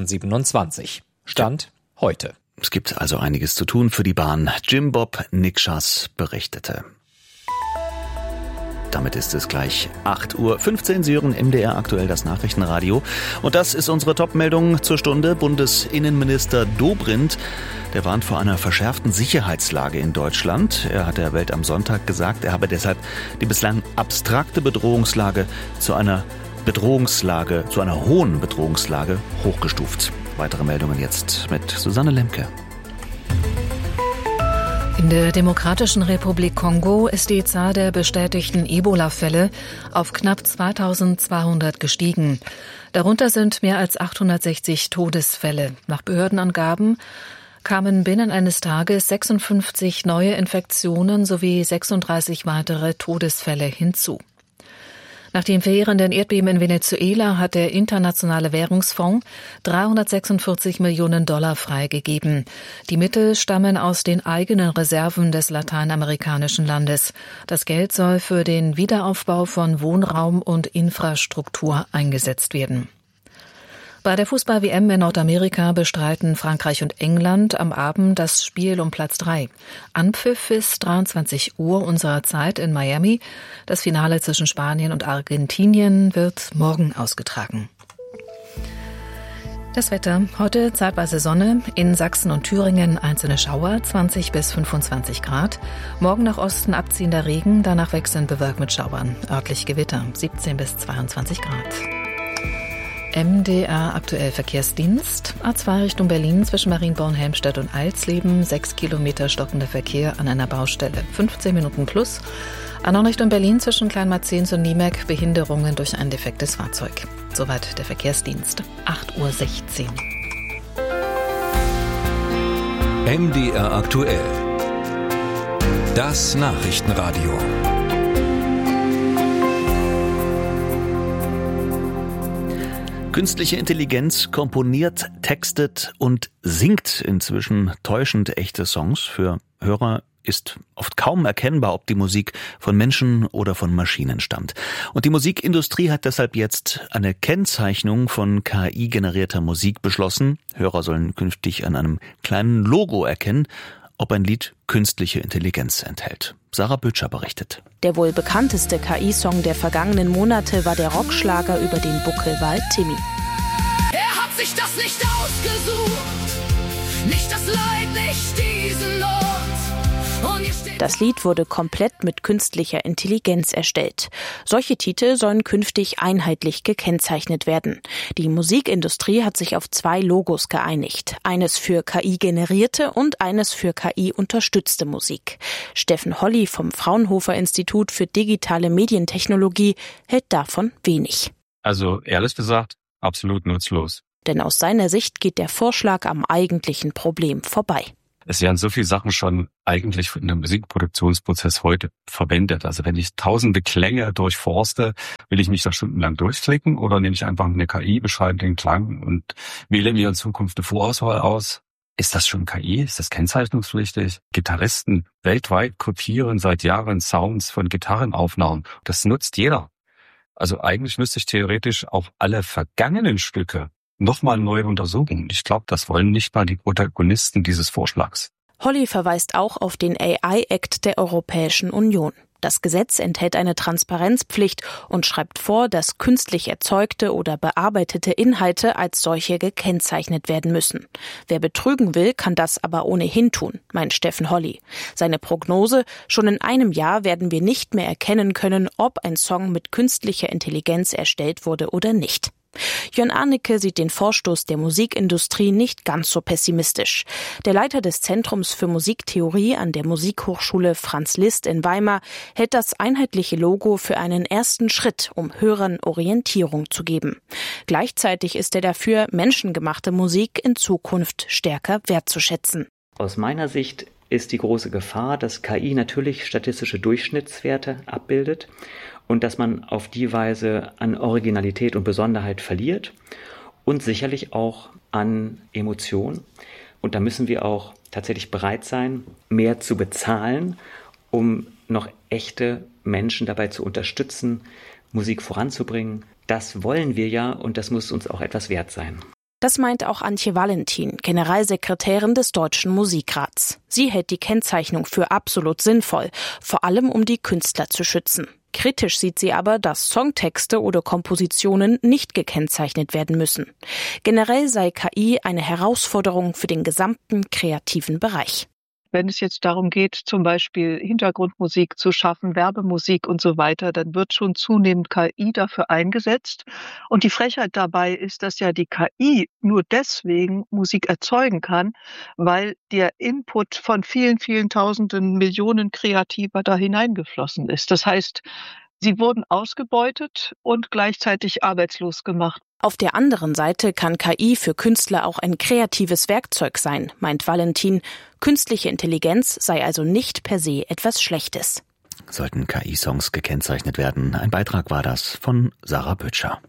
2027. Stand heute. Es gibt also einiges zu tun für die Bahn. Jim Bob Nikschas berichtete. Damit ist es gleich 8:15 Uhr. Sie hören MDR aktuell das Nachrichtenradio. Und das ist unsere Top-Meldung zur Stunde. Bundesinnenminister Dobrindt, der warnt vor einer verschärften Sicherheitslage in Deutschland. Er hat der Welt am Sonntag gesagt, er habe deshalb die bislang abstrakte Bedrohungslage zu einer hohen Bedrohungslage hochgestuft. Weitere Meldungen jetzt mit Susanne Lemke. In der Demokratischen Republik Kongo ist die Zahl der bestätigten Ebola-Fälle auf knapp 2200 gestiegen. Darunter sind mehr als 860 Todesfälle. Nach Behördenangaben kamen binnen eines Tages 56 neue Infektionen sowie 36 weitere Todesfälle hinzu. Nach dem verheerenden Erdbeben in Venezuela hat der Internationale Währungsfonds $346 Millionen freigegeben. Die Mittel stammen aus den eigenen Reserven des lateinamerikanischen Landes. Das Geld soll für den Wiederaufbau von Wohnraum und Infrastruktur eingesetzt werden. Bei der Fußball-WM in Nordamerika bestreiten Frankreich und England am Abend das Spiel um Platz 3. Anpfiff ist 23 Uhr unserer Zeit in Miami. Das Finale zwischen Spanien und Argentinien wird morgen ausgetragen. Das Wetter. Heute zeitweise Sonne, in Sachsen und Thüringen einzelne Schauer, 20 bis 25 Grad. Morgen nach Osten abziehender Regen, danach wechselnd bewölkt mit Schauern. Örtlich Gewitter, 17 bis 22 Grad. MDR aktuell Verkehrsdienst. A2 Richtung Berlin zwischen Marienborn-Helmstedt und Alsleben. 6 Kilometer stockender Verkehr an einer Baustelle. 15 Minuten plus. A9 Richtung Berlin zwischen Kleinmarzens und Niemerk. Behinderungen durch ein defektes Fahrzeug. Soweit der Verkehrsdienst. 8:16 Uhr. MDR aktuell. Das Nachrichtenradio. Künstliche Intelligenz komponiert, textet und singt inzwischen täuschend echte Songs für HörerInnen ist oft kaum erkennbar, ob die Musik von Menschen oder von Maschinen stammt. Und die Musikindustrie hat deshalb jetzt eine Kennzeichnung von KI-generierter Musik beschlossen. Hörer sollen künftig an einem kleinen Logo erkennen, ob ein Lied künstliche Intelligenz enthält. Sarah Böttcher berichtet. Der wohl bekannteste KI-Song der vergangenen Monate war der Rockschlager über den Buckelwald Timmy. Er hat sich das nicht ausgesucht, nicht das Leid, nicht diesen Not. Das Lied wurde komplett mit künstlicher Intelligenz erstellt. Solche Titel sollen künftig einheitlich gekennzeichnet werden. Die Musikindustrie hat sich auf 2 Logos geeinigt. Eines für KI-generierte und eines für KI-unterstützte Musik. Steffen Holly vom Fraunhofer Institut für digitale Medientechnologie hält davon wenig. Also ehrlich gesagt, absolut nutzlos. Denn aus seiner Sicht geht der Vorschlag am eigentlichen Problem vorbei. Es werden so viele Sachen schon eigentlich in dem Musikproduktionsprozess heute verwendet. Also wenn ich tausende Klänge durchforste, will ich mich da stundenlang durchklicken oder nehme ich einfach eine KI, beschreibe den Klang und wähle mir in Zukunft eine Vorauswahl aus? Ist das schon KI? Ist das kennzeichnungspflichtig? Gitarristen weltweit kopieren seit Jahren Sounds von Gitarrenaufnahmen. Das nutzt jeder. Also eigentlich müsste ich theoretisch auch alle vergangenen Stücke nochmal neu untersuchen. Ich glaube, das wollen nicht mal die Protagonisten dieses Vorschlags. Holly verweist auch auf den AI-Act der Europäischen Union. Das Gesetz enthält eine Transparenzpflicht und schreibt vor, dass künstlich erzeugte oder bearbeitete Inhalte als solche gekennzeichnet werden müssen. Wer betrügen will, kann das aber ohnehin tun, meint Steffen Holly. Seine Prognose: Schon in einem Jahr werden wir nicht mehr erkennen können, ob ein Song mit künstlicher Intelligenz erstellt wurde oder nicht. Jörn Arnecke sieht den Vorstoß der Musikindustrie nicht ganz so pessimistisch. Der Leiter des Zentrums für Musiktheorie an der Musikhochschule Franz Liszt in Weimar hält das einheitliche Logo für einen ersten Schritt, um Hörern Orientierung zu geben. Gleichzeitig ist er dafür, menschengemachte Musik in Zukunft stärker wertzuschätzen. Aus meiner Sicht ist die große Gefahr, dass KI natürlich statistische Durchschnittswerte abbildet und dass man auf die Weise an Originalität und Besonderheit verliert und sicherlich auch an Emotion. Und da müssen wir auch tatsächlich bereit sein, mehr zu bezahlen, um noch echte Menschen dabei zu unterstützen, Musik voranzubringen. Das wollen wir ja und das muss uns auch etwas wert sein. Das meint auch Antje Valentin, Generalsekretärin des Deutschen Musikrats. Sie hält die Kennzeichnung für absolut sinnvoll, vor allem um die Künstler zu schützen. Kritisch sieht sie aber, dass Songtexte oder Kompositionen nicht gekennzeichnet werden müssen. Generell sei KI eine Herausforderung für den gesamten kreativen Bereich. Wenn es jetzt darum geht, zum Beispiel Hintergrundmusik zu schaffen, Werbemusik und so weiter, dann wird schon zunehmend KI dafür eingesetzt. Und die Frechheit dabei ist, dass ja die KI nur deswegen Musik erzeugen kann, weil der Input von vielen, vielen Tausenden, Millionen Kreativer da hineingeflossen ist. Das heißt, sie wurden ausgebeutet und gleichzeitig arbeitslos gemacht. Auf der anderen Seite kann KI für Künstler auch ein kreatives Werkzeug sein, meint Valentin. Künstliche Intelligenz sei also nicht per se etwas Schlechtes. Sollten KI-Songs gekennzeichnet werden? Ein Beitrag war das von Sarah Böttcher.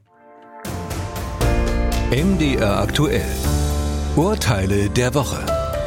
MDR aktuell. Urteile der Woche.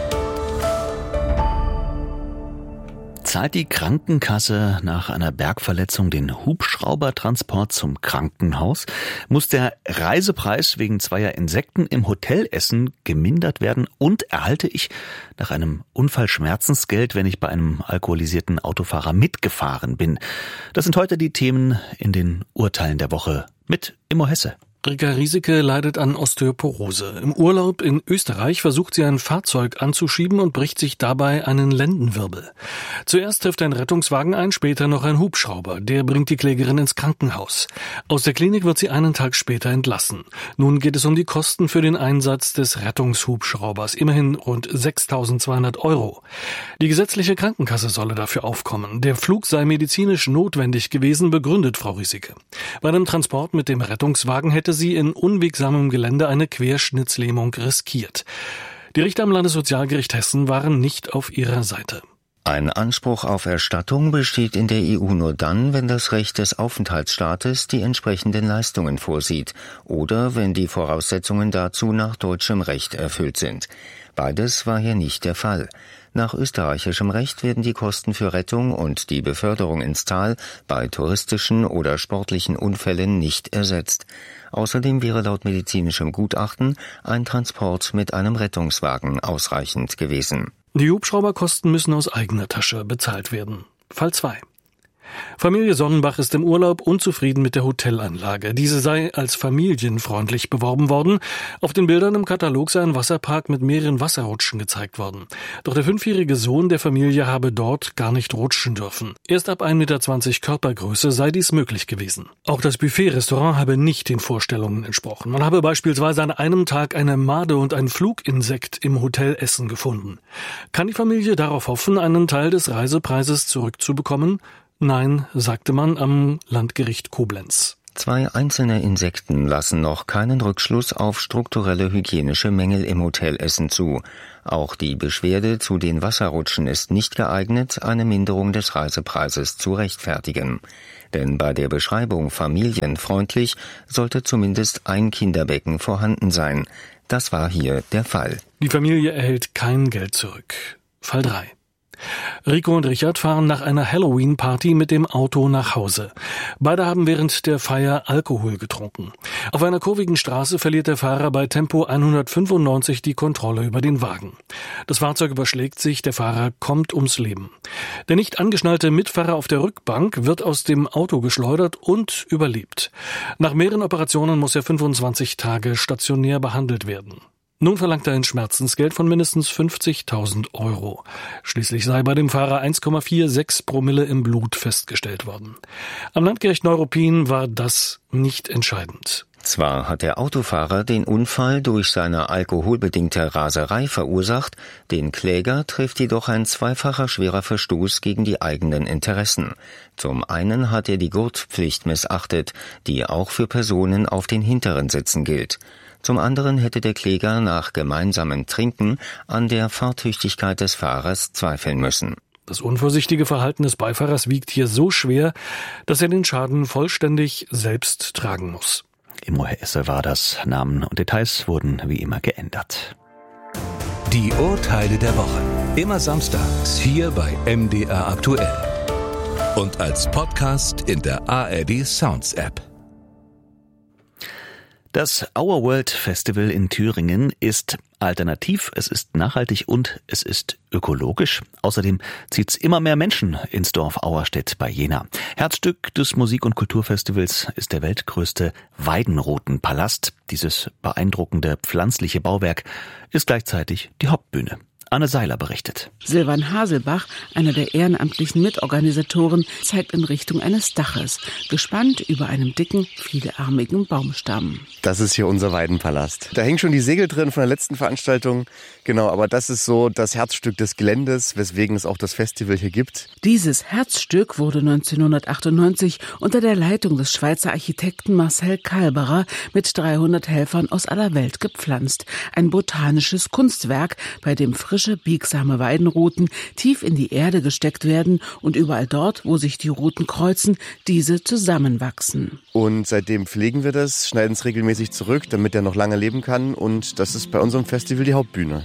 Zahlt die Krankenkasse nach einer Bergverletzung den Hubschraubertransport zum Krankenhaus? Muss der Reisepreis wegen 2 Insekten im Hotelessen gemindert werden? Und erhalte ich nach einem Unfall Schmerzensgeld, wenn ich bei einem alkoholisierten Autofahrer mitgefahren bin? Das sind heute die Themen in den Urteilen der Woche mit Immo Hesse. Rika Rieseke leidet an Osteoporose. Im Urlaub in Österreich versucht sie ein Fahrzeug anzuschieben und bricht sich dabei einen Lendenwirbel. Zuerst trifft ein Rettungswagen ein, später noch ein Hubschrauber. Der bringt die Klägerin ins Krankenhaus. Aus der Klinik wird sie einen Tag später entlassen. Nun geht es um die Kosten für den Einsatz des Rettungshubschraubers. Immerhin rund 6.200 €. Die gesetzliche Krankenkasse solle dafür aufkommen. Der Flug sei medizinisch notwendig gewesen, begründet Frau Rieseke. Bei dem Transport mit dem Rettungswagen hätte sie in unwegsamem Gelände eine Querschnittslähmung riskiert. Die Richter am Landessozialgericht Hessen waren nicht auf ihrer Seite. Ein Anspruch auf Erstattung besteht in der EU nur dann, wenn das Recht des Aufenthaltsstaates die entsprechenden Leistungen vorsieht oder wenn die Voraussetzungen dazu nach deutschem Recht erfüllt sind. Beides war hier nicht der Fall. Nach österreichischem Recht werden die Kosten für Rettung und die Beförderung ins Tal bei touristischen oder sportlichen Unfällen nicht ersetzt. Außerdem wäre laut medizinischem Gutachten ein Transport mit einem Rettungswagen ausreichend gewesen. Die Hubschrauberkosten müssen aus eigener Tasche bezahlt werden. Fall 2. Familie Sonnenbach ist im Urlaub unzufrieden mit der Hotelanlage. Diese sei als familienfreundlich beworben worden. Auf den Bildern im Katalog sei ein Wasserpark mit mehreren Wasserrutschen gezeigt worden. Doch der 5-jährige Sohn der Familie habe dort gar nicht rutschen dürfen. Erst ab 1,20 Meter Körpergröße sei dies möglich gewesen. Auch das Buffet-Restaurant habe nicht den Vorstellungen entsprochen. Man habe beispielsweise an einem Tag eine Made und ein Fluginsekt im Hotelessen gefunden. Kann die Familie darauf hoffen, einen Teil des Reisepreises zurückzubekommen? Nein, sagte man am Landgericht Koblenz. 2 einzelne Insekten lassen noch keinen Rückschluss auf strukturelle hygienische Mängel im Hotelessen zu. Auch die Beschwerde zu den Wasserrutschen ist nicht geeignet, eine Minderung des Reisepreises zu rechtfertigen. Denn bei der Beschreibung familienfreundlich sollte zumindest ein Kinderbecken vorhanden sein. Das war hier der Fall. Die Familie erhält kein Geld zurück. Fall 3. Rico und Richard fahren nach einer Halloween-Party mit dem Auto nach Hause. Beide haben während der Feier Alkohol getrunken. Auf einer kurvigen Straße verliert der Fahrer bei Tempo 195 die Kontrolle über den Wagen. Das Fahrzeug überschlägt sich, der Fahrer kommt ums Leben. Der nicht angeschnallte Mitfahrer auf der Rückbank wird aus dem Auto geschleudert und überlebt. Nach mehreren Operationen muss er 25 Tage stationär behandelt werden. Nun verlangt er ein Schmerzensgeld von mindestens 50.000 €. Schließlich sei bei dem Fahrer 1,46 Promille im Blut festgestellt worden. Am Landgericht Neuruppin war das nicht entscheidend. Zwar hat der Autofahrer den Unfall durch seine alkoholbedingte Raserei verursacht, den Kläger trifft jedoch ein zweifacher schwerer Verstoß gegen die eigenen Interessen. Zum einen hat er die Gurtpflicht missachtet, die auch für Personen auf den hinteren Sitzen gilt. Zum anderen hätte der Kläger nach gemeinsamem Trinken an der Fahrtüchtigkeit des Fahrers zweifeln müssen. Das unvorsichtige Verhalten des Beifahrers wiegt hier so schwer, dass er den Schaden vollständig selbst tragen muss. Immo Hesse war das. Namen und Details wurden wie immer geändert. Die Urteile der Woche. Immer samstags hier bei MDR aktuell. Und als Podcast in der ARD Sounds App. Das Our World Festival in Thüringen ist alternativ, es ist nachhaltig und es ist ökologisch. Außerdem zieht's immer mehr Menschen ins Dorf Auerstedt bei Jena. Herzstück des Musik- und Kulturfestivals ist der weltgrößte Weidenrotenpalast. Dieses beeindruckende pflanzliche Bauwerk ist gleichzeitig die Hauptbühne. Anne Seiler berichtet. Silvan Haselbach, einer der ehrenamtlichen Mitorganisatoren, zeigt in Richtung eines Daches, gespannt über einem dicken, vielarmigen Baumstamm. Das ist hier unser Weidenpalast. Da hängen schon die Segel drin von der letzten Veranstaltung. Genau, aber das ist so das Herzstück des Geländes, weswegen es auch das Festival hier gibt. Dieses Herzstück wurde 1998 unter der Leitung des Schweizer Architekten Marcel Kalberer mit 300 Helfern aus aller Welt gepflanzt. Ein botanisches Kunstwerk, bei dem frische, biegsame Weidenruten tief in die Erde gesteckt werden und überall dort, wo sich die Ruten kreuzen, diese zusammenwachsen. Und seitdem pflegen wir das, schneiden es regelmäßig zurück, damit er noch lange leben kann. Und das ist bei unserem Festival die Hauptbühne.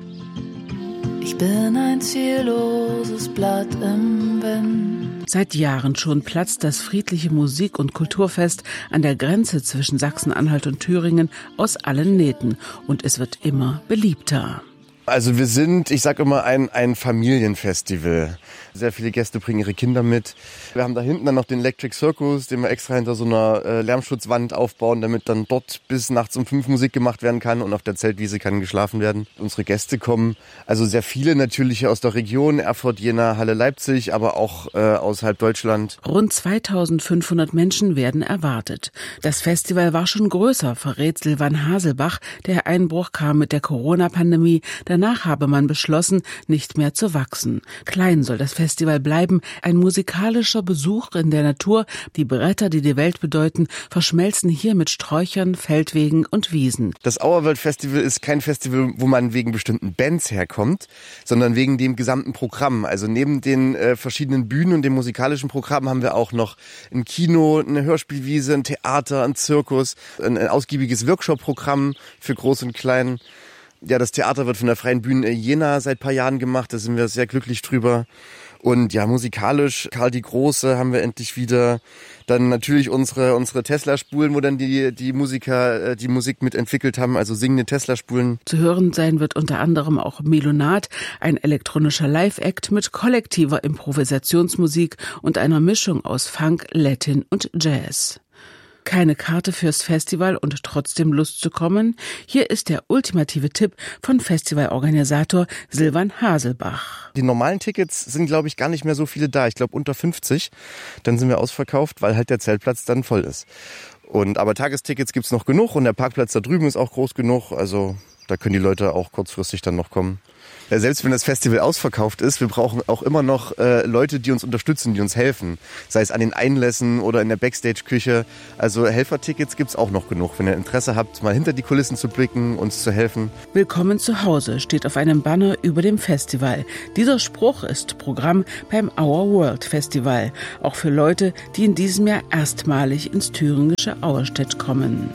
Ich bin ein zielloses Blatt im Wind. Seit Jahren schon platzt das friedliche Musik- und Kulturfest an der Grenze zwischen Sachsen-Anhalt und Thüringen aus allen Nähten. Und es wird immer beliebter. Also wir sind, ich sag immer, ein Familienfestival. Sehr viele Gäste bringen ihre Kinder mit. Wir haben da hinten dann noch den Electric Circus, den wir extra hinter so einer Lärmschutzwand aufbauen, damit dann dort bis nachts um 5 Musik gemacht werden kann und auf der Zeltwiese kann geschlafen werden. Unsere Gäste kommen, also sehr viele natürlich aus der Region, Erfurt, Jena, Halle, Leipzig, aber auch außerhalb Deutschland. Rund 2500 Menschen werden erwartet. Das Festival war schon größer, verrät Silvan Haselbach. Der Einbruch kam mit der Corona-Pandemie. Danach habe man beschlossen, nicht mehr zu wachsen. Klein soll das Festival bleiben, ein musikalischer Besuch in der Natur. Die Bretter, die die Welt bedeuten, verschmelzen hier mit Sträuchern, Feldwegen und Wiesen. Das Our World Festival ist kein Festival, wo man wegen bestimmten Bands herkommt, sondern wegen dem gesamten Programm. Also neben den verschiedenen Bühnen und dem musikalischen Programm haben wir auch noch ein Kino, eine Hörspielwiese, ein Theater, ein Zirkus, ein ausgiebiges Workshop-Programm für Groß und Klein. Ja, das Theater wird von der Freien Bühne Jena seit ein paar Jahren gemacht, da sind wir sehr glücklich drüber. Und ja, musikalisch, Karl die Große haben wir endlich wieder. Dann natürlich unsere Tesla-Spulen, wo dann die Musiker die Musik mitentwickelt haben, also singende Tesla-Spulen. Zu hören sein wird unter anderem auch Melonat, ein elektronischer Live-Act mit kollektiver Improvisationsmusik und einer Mischung aus Funk, Latin und Jazz. Keine Karte fürs Festival und trotzdem Lust zu kommen? Hier ist der ultimative Tipp von Festivalorganisator Silvan Haselbach. Die normalen Tickets sind, glaube ich, gar nicht mehr so viele da. Ich glaube unter 50. Dann sind wir ausverkauft, weil halt der Zeltplatz dann voll ist. Aber Tagestickets gibt's noch genug und der Parkplatz da drüben ist auch groß genug. Also da können die Leute auch kurzfristig dann noch kommen. Ja, selbst wenn das Festival ausverkauft ist, wir brauchen auch immer noch Leute, die uns unterstützen, die uns helfen. Sei es an den Einlässen oder in der Backstage-Küche. Also Helfertickets gibt's auch noch genug. Wenn ihr Interesse habt, mal hinter die Kulissen zu blicken, uns zu helfen. Willkommen zu Hause steht auf einem Banner über dem Festival. Dieser Spruch ist Programm beim Our World Festival. Auch für Leute, die in diesem Jahr erstmalig ins thüringische Auerstedt kommen.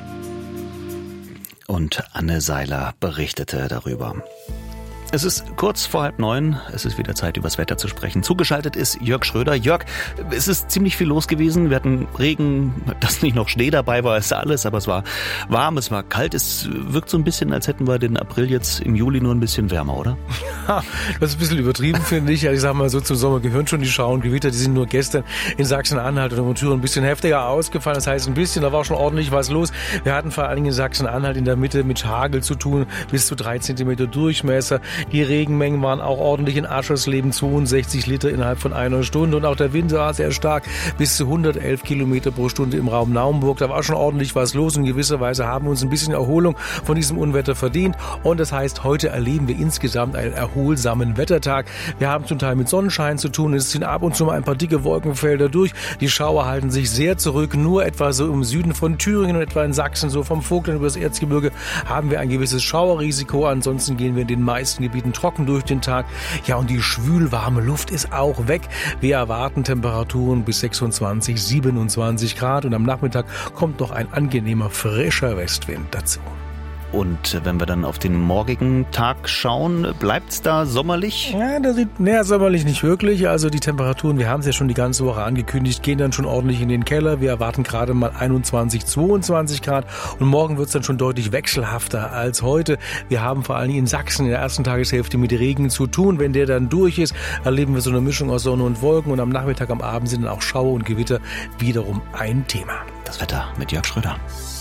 Und Anne Seiler berichtete darüber. Es ist kurz vor 8:30. Es ist wieder Zeit, übers Wetter zu sprechen. Zugeschaltet ist Jörg Schröder. Jörg, es ist ziemlich viel los gewesen. Wir hatten Regen, dass nicht noch Schnee dabei war, ist alles. Aber es war warm, es war kalt. Es wirkt so ein bisschen, als hätten wir den April jetzt im Juli nur ein bisschen wärmer, oder? Ja, das ist ein bisschen übertrieben, finde ich. Ich sag mal so, zum Sommer gehören schon die Schauer und Gewitter. Die sind nur gestern in Sachsen-Anhalt und in Thüringen ein bisschen heftiger ausgefallen. Das heißt ein bisschen, da war schon ordentlich was los. Wir hatten vor allen Dingen in Sachsen-Anhalt in der Mitte mit Hagel zu tun, bis zu 3 Zentimeter Durchmesser. Die Regenmengen waren auch ordentlich in Aschersleben, 62 Liter innerhalb von einer Stunde. Und auch der Wind war sehr stark, bis zu 111 Kilometer pro Stunde im Raum Naumburg. Da war schon ordentlich was los. In gewisser Weise haben wir uns ein bisschen Erholung von diesem Unwetter verdient. Und das heißt, heute erleben wir insgesamt einen erholsamen Wettertag. Wir haben zum Teil mit Sonnenschein zu tun. Es ziehen ab und zu mal ein paar dicke Wolkenfelder durch. Die Schauer halten sich sehr zurück. Nur etwa so im Süden von Thüringen und etwa in Sachsen, so vom Vogtland über das Erzgebirge, haben wir ein gewisses Schauerrisiko. Ansonsten gehen wir in den meisten Gebieten trocken durch den Tag. Ja, und die schwülwarme Luft ist auch weg. Wir erwarten Temperaturen bis 26, 27 Grad und am Nachmittag kommt noch ein angenehmer, frischer Westwind dazu. Und wenn wir dann auf den morgigen Tag schauen, bleibt's da sommerlich? Ja, sommerlich nicht wirklich. Also die Temperaturen, wir haben es ja schon die ganze Woche angekündigt, gehen dann schon ordentlich in den Keller. Wir erwarten gerade mal 21, 22 Grad und morgen wird's dann schon deutlich wechselhafter als heute. Wir haben vor allem in Sachsen in der ersten Tageshälfte mit Regen zu tun. Wenn der dann durch ist, erleben wir so eine Mischung aus Sonne und Wolken und am Nachmittag, am Abend sind dann auch Schauer und Gewitter wiederum ein Thema. Das Wetter mit Jörg Schröder.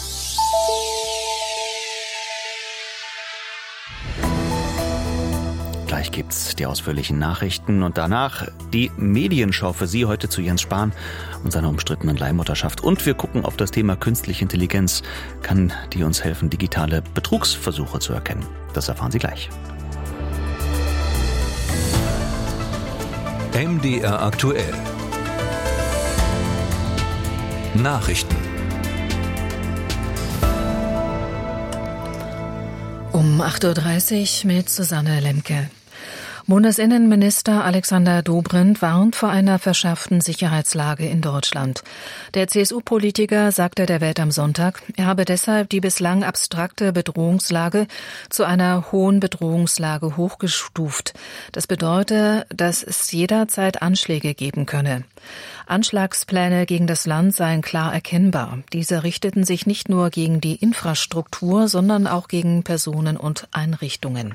Gleich gibt's die ausführlichen Nachrichten und danach die Medienschau für Sie heute zu Jens Spahn und seiner umstrittenen Leihmutterschaft. Und wir gucken auf das Thema künstliche Intelligenz. Kann die uns helfen, digitale Betrugsversuche zu erkennen? Das erfahren Sie gleich. MDR aktuell. Nachrichten. Um 8:30 Uhr mit Susanne Lemke. Bundesinnenminister Alexander Dobrindt warnt vor einer verschärften Sicherheitslage in Deutschland. Der CSU-Politiker sagte der Welt am Sonntag, er habe deshalb die bislang abstrakte Bedrohungslage zu einer hohen Bedrohungslage hochgestuft. Das bedeutet, dass es jederzeit Anschläge geben könne. Anschlagspläne gegen das Land seien klar erkennbar. Diese richteten sich nicht nur gegen die Infrastruktur, sondern auch gegen Personen und Einrichtungen.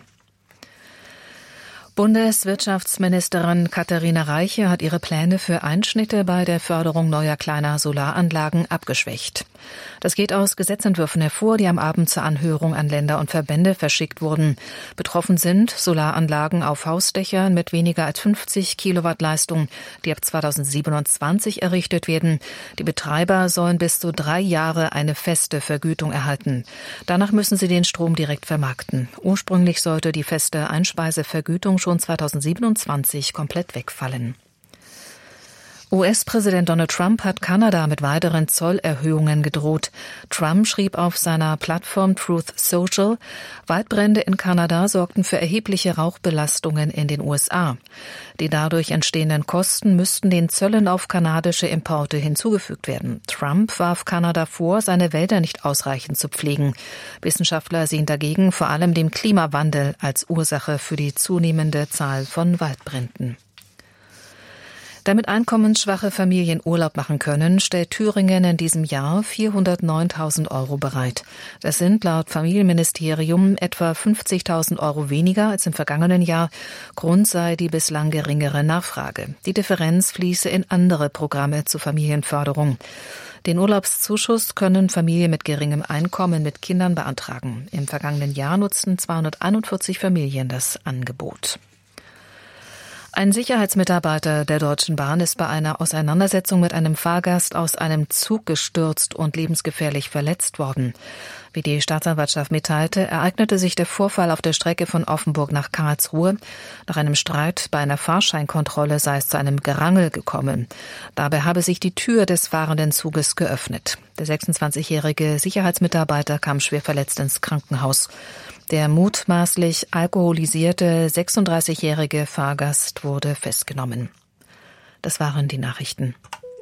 Bundeswirtschaftsministerin Katharina Reiche hat ihre Pläne für Einschnitte bei der Förderung neuer kleiner Solaranlagen abgeschwächt. Das geht aus Gesetzentwürfen hervor, die am Abend zur Anhörung an Länder und Verbände verschickt wurden. Betroffen sind Solaranlagen auf Hausdächern mit weniger als 50 Kilowatt Leistung, die ab 2027 errichtet werden. Die Betreiber sollen bis zu 3 Jahre eine feste Vergütung erhalten. Danach müssen sie den Strom direkt vermarkten. Ursprünglich sollte die feste Einspeisevergütung schon 2027 komplett wegfallen. US-Präsident Donald Trump hat Kanada mit weiteren Zollerhöhungen gedroht. Trump schrieb auf seiner Plattform Truth Social, Waldbrände in Kanada sorgten für erhebliche Rauchbelastungen in den USA. Die dadurch entstehenden Kosten müssten den Zöllen auf kanadische Importe hinzugefügt werden. Trump warf Kanada vor, seine Wälder nicht ausreichend zu pflegen. Wissenschaftler sehen dagegen vor allem den Klimawandel als Ursache für die zunehmende Zahl von Waldbränden. Damit einkommensschwache Familien Urlaub machen können, stellt Thüringen in diesem Jahr 409.000 € bereit. Das sind laut Familienministerium etwa 50.000 € weniger als im vergangenen Jahr. Grund sei die bislang geringere Nachfrage. Die Differenz fließe in andere Programme zur Familienförderung. Den Urlaubszuschuss können Familien mit geringem Einkommen mit Kindern beantragen. Im vergangenen Jahr nutzten 241 Familien das Angebot. Ein Sicherheitsmitarbeiter der Deutschen Bahn ist bei einer Auseinandersetzung mit einem Fahrgast aus einem Zug gestürzt und lebensgefährlich verletzt worden. Wie die Staatsanwaltschaft mitteilte, ereignete sich der Vorfall auf der Strecke von Offenburg nach Karlsruhe. Nach einem Streit bei einer Fahrscheinkontrolle sei es zu einem Gerangel gekommen. Dabei habe sich die Tür des fahrenden Zuges geöffnet. Der 26-jährige Sicherheitsmitarbeiter kam schwer verletzt ins Krankenhaus. Der mutmaßlich alkoholisierte 36-jährige Fahrgast wurde festgenommen. Das waren die Nachrichten.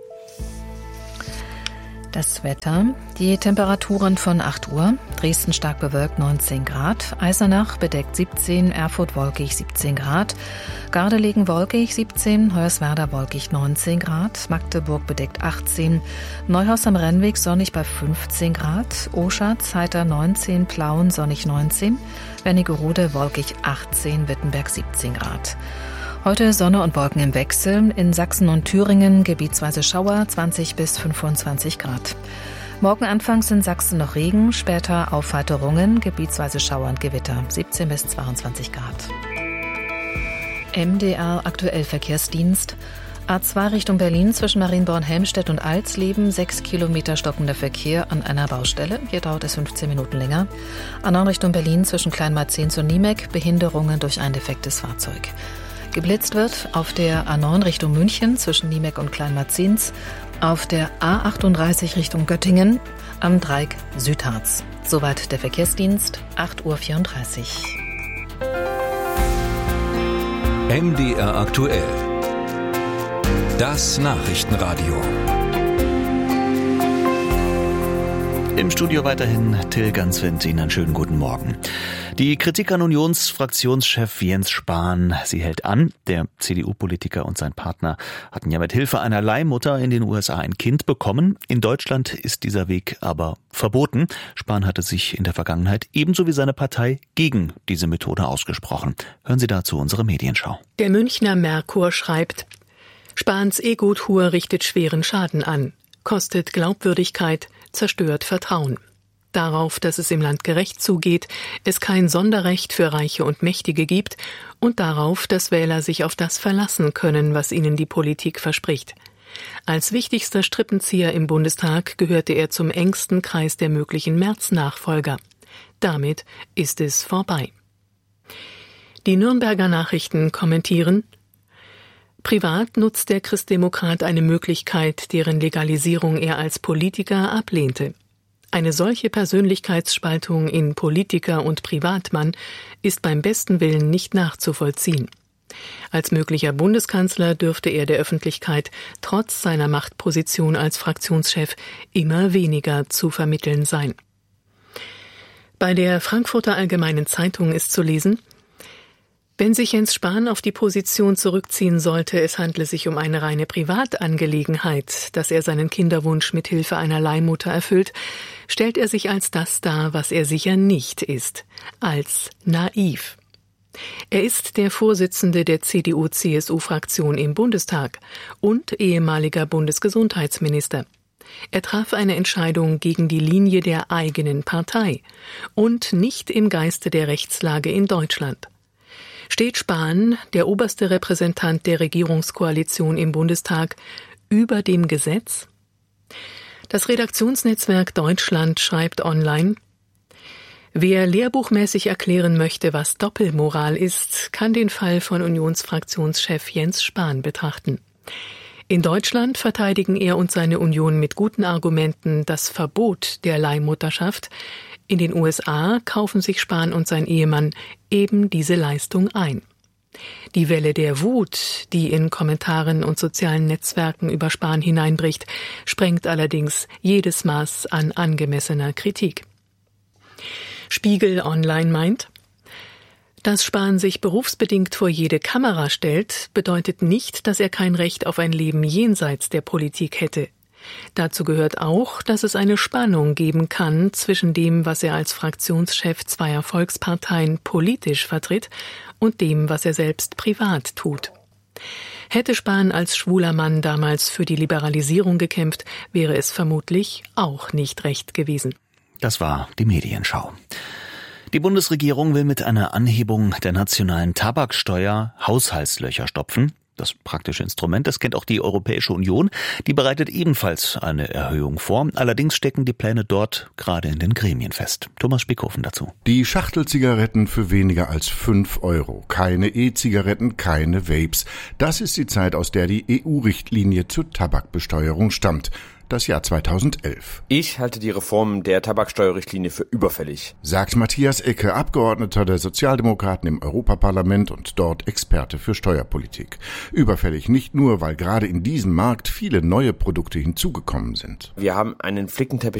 Das Wetter, die Temperaturen von 8 Uhr, Dresden stark bewölkt 19 Grad, Eisenach bedeckt 17, Erfurt wolkig 17 Grad, Gardelegen wolkig 17, Hoyerswerda wolkig 19 Grad, Magdeburg bedeckt 18, Neuhaus am Rennweg sonnig bei 15 Grad, Oschatz heiter 19, Plauen sonnig 19, Wernigerode wolkig 18, Wittenberg 17 Grad. Heute Sonne und Wolken im Wechsel, in Sachsen und Thüringen gebietsweise Schauer 20 bis 25 Grad. Morgen anfangs in Sachsen noch Regen, später Aufheiterungen, gebietsweise Schauer und Gewitter 17 bis 22 Grad. MDR aktuell Verkehrsdienst. A2 Richtung Berlin zwischen Marienborn-Helmstedt und Alsleben, 6 Kilometer stockender Verkehr an einer Baustelle. Hier dauert es 15 Minuten länger. A9 Richtung Berlin zwischen Kleinmarzens und Niemek, Behinderungen durch ein defektes Fahrzeug. Geblitzt wird auf der A9 Richtung München zwischen Niemek und Kleinmarzens, auf der A38 Richtung Göttingen am Dreieck Südharz. Soweit der Verkehrsdienst, 8.34 Uhr. MDR aktuell. Das Nachrichtenradio. Im Studio weiterhin Till Ganswind. Ihnen einen schönen guten Morgen. Die Kritik an Unionsfraktionschef Jens Spahn, sie hält an. Der CDU-Politiker und sein Partner hatten ja mit Hilfe einer Leihmutter in den USA ein Kind bekommen. In Deutschland ist dieser Weg aber verboten. Spahn hatte sich in der Vergangenheit ebenso wie seine Partei gegen diese Methode ausgesprochen. Hören Sie dazu unsere Medienschau. Der Münchner Merkur schreibt: Spahns Ego-Tour richtet schweren Schaden an, kostet Glaubwürdigkeit, zerstört Vertrauen. Darauf, dass es im Land gerecht zugeht, es kein Sonderrecht für Reiche und Mächtige gibt und darauf, dass Wähler sich auf das verlassen können, was ihnen die Politik verspricht. Als wichtigster Strippenzieher im Bundestag gehörte er zum engsten Kreis der möglichen Merz-Nachfolger. Damit ist es vorbei. Die Nürnberger Nachrichten kommentieren: Privat nutzt der Christdemokrat eine Möglichkeit, deren Legalisierung er als Politiker ablehnte. Eine solche Persönlichkeitsspaltung in Politiker und Privatmann ist beim besten Willen nicht nachzuvollziehen. Als möglicher Bundeskanzler dürfte er der Öffentlichkeit trotz seiner Machtposition als Fraktionschef immer weniger zu vermitteln sein. Bei der Frankfurter Allgemeinen Zeitung ist zu lesen: Wenn sich Jens Spahn auf die Position zurückziehen sollte, es handle sich um eine reine Privatangelegenheit, dass er seinen Kinderwunsch mit Hilfe einer Leihmutter erfüllt, stellt er sich als das dar, was er sicher nicht ist, als naiv. Er ist der Vorsitzende der CDU-CSU-Fraktion im Bundestag und ehemaliger Bundesgesundheitsminister. Er traf eine Entscheidung gegen die Linie der eigenen Partei und nicht im Geiste der Rechtslage in Deutschland. Steht Spahn, der oberste Repräsentant der Regierungskoalition im Bundestag, über dem Gesetz? Das Redaktionsnetzwerk Deutschland schreibt online: Wer lehrbuchmäßig erklären möchte, was Doppelmoral ist, kann den Fall von Unionsfraktionschef Jens Spahn betrachten. In Deutschland verteidigen er und seine Union mit guten Argumenten das Verbot der Leihmutterschaft. In den USA kaufen sich Spahn und sein Ehemann eben diese Leistung ein. Die Welle der Wut, die in Kommentaren und sozialen Netzwerken über Spahn hineinbricht, sprengt allerdings jedes Maß an angemessener Kritik. Spiegel Online meint: Dass Spahn sich berufsbedingt vor jede Kamera stellt, bedeutet nicht, dass er kein Recht auf ein Leben jenseits der Politik hätte. Dazu gehört auch, dass es eine Spannung geben kann zwischen dem, was er als Fraktionschef zweier Volksparteien politisch vertritt, und dem, was er selbst privat tut. Hätte Spahn als schwuler Mann damals für die Liberalisierung gekämpft, wäre es vermutlich auch nicht recht gewesen. Das war die Medienschau. Die Bundesregierung will mit einer Anhebung der nationalen Tabaksteuer Haushaltslöcher stopfen. Das praktische Instrument, das kennt auch die Europäische Union. Die bereitet ebenfalls eine Erhöhung vor. Allerdings stecken die Pläne dort gerade in den Gremien fest. Thomas Spickhofen dazu. Die Schachtelzigaretten für weniger als 5 €. Keine E-Zigaretten, keine Vapes. Das ist die Zeit, aus der die EU-Richtlinie zur Tabakbesteuerung stammt. Das Jahr 2011. Ich halte die Reform der Tabaksteuerrichtlinie für überfällig, sagt Matthias Ecke, Abgeordneter der Sozialdemokraten im Europaparlament und dort Experte für Steuerpolitik. Überfällig nicht nur, weil gerade in diesem Markt viele neue Produkte hinzugekommen sind. Wir haben einen Flickenteppich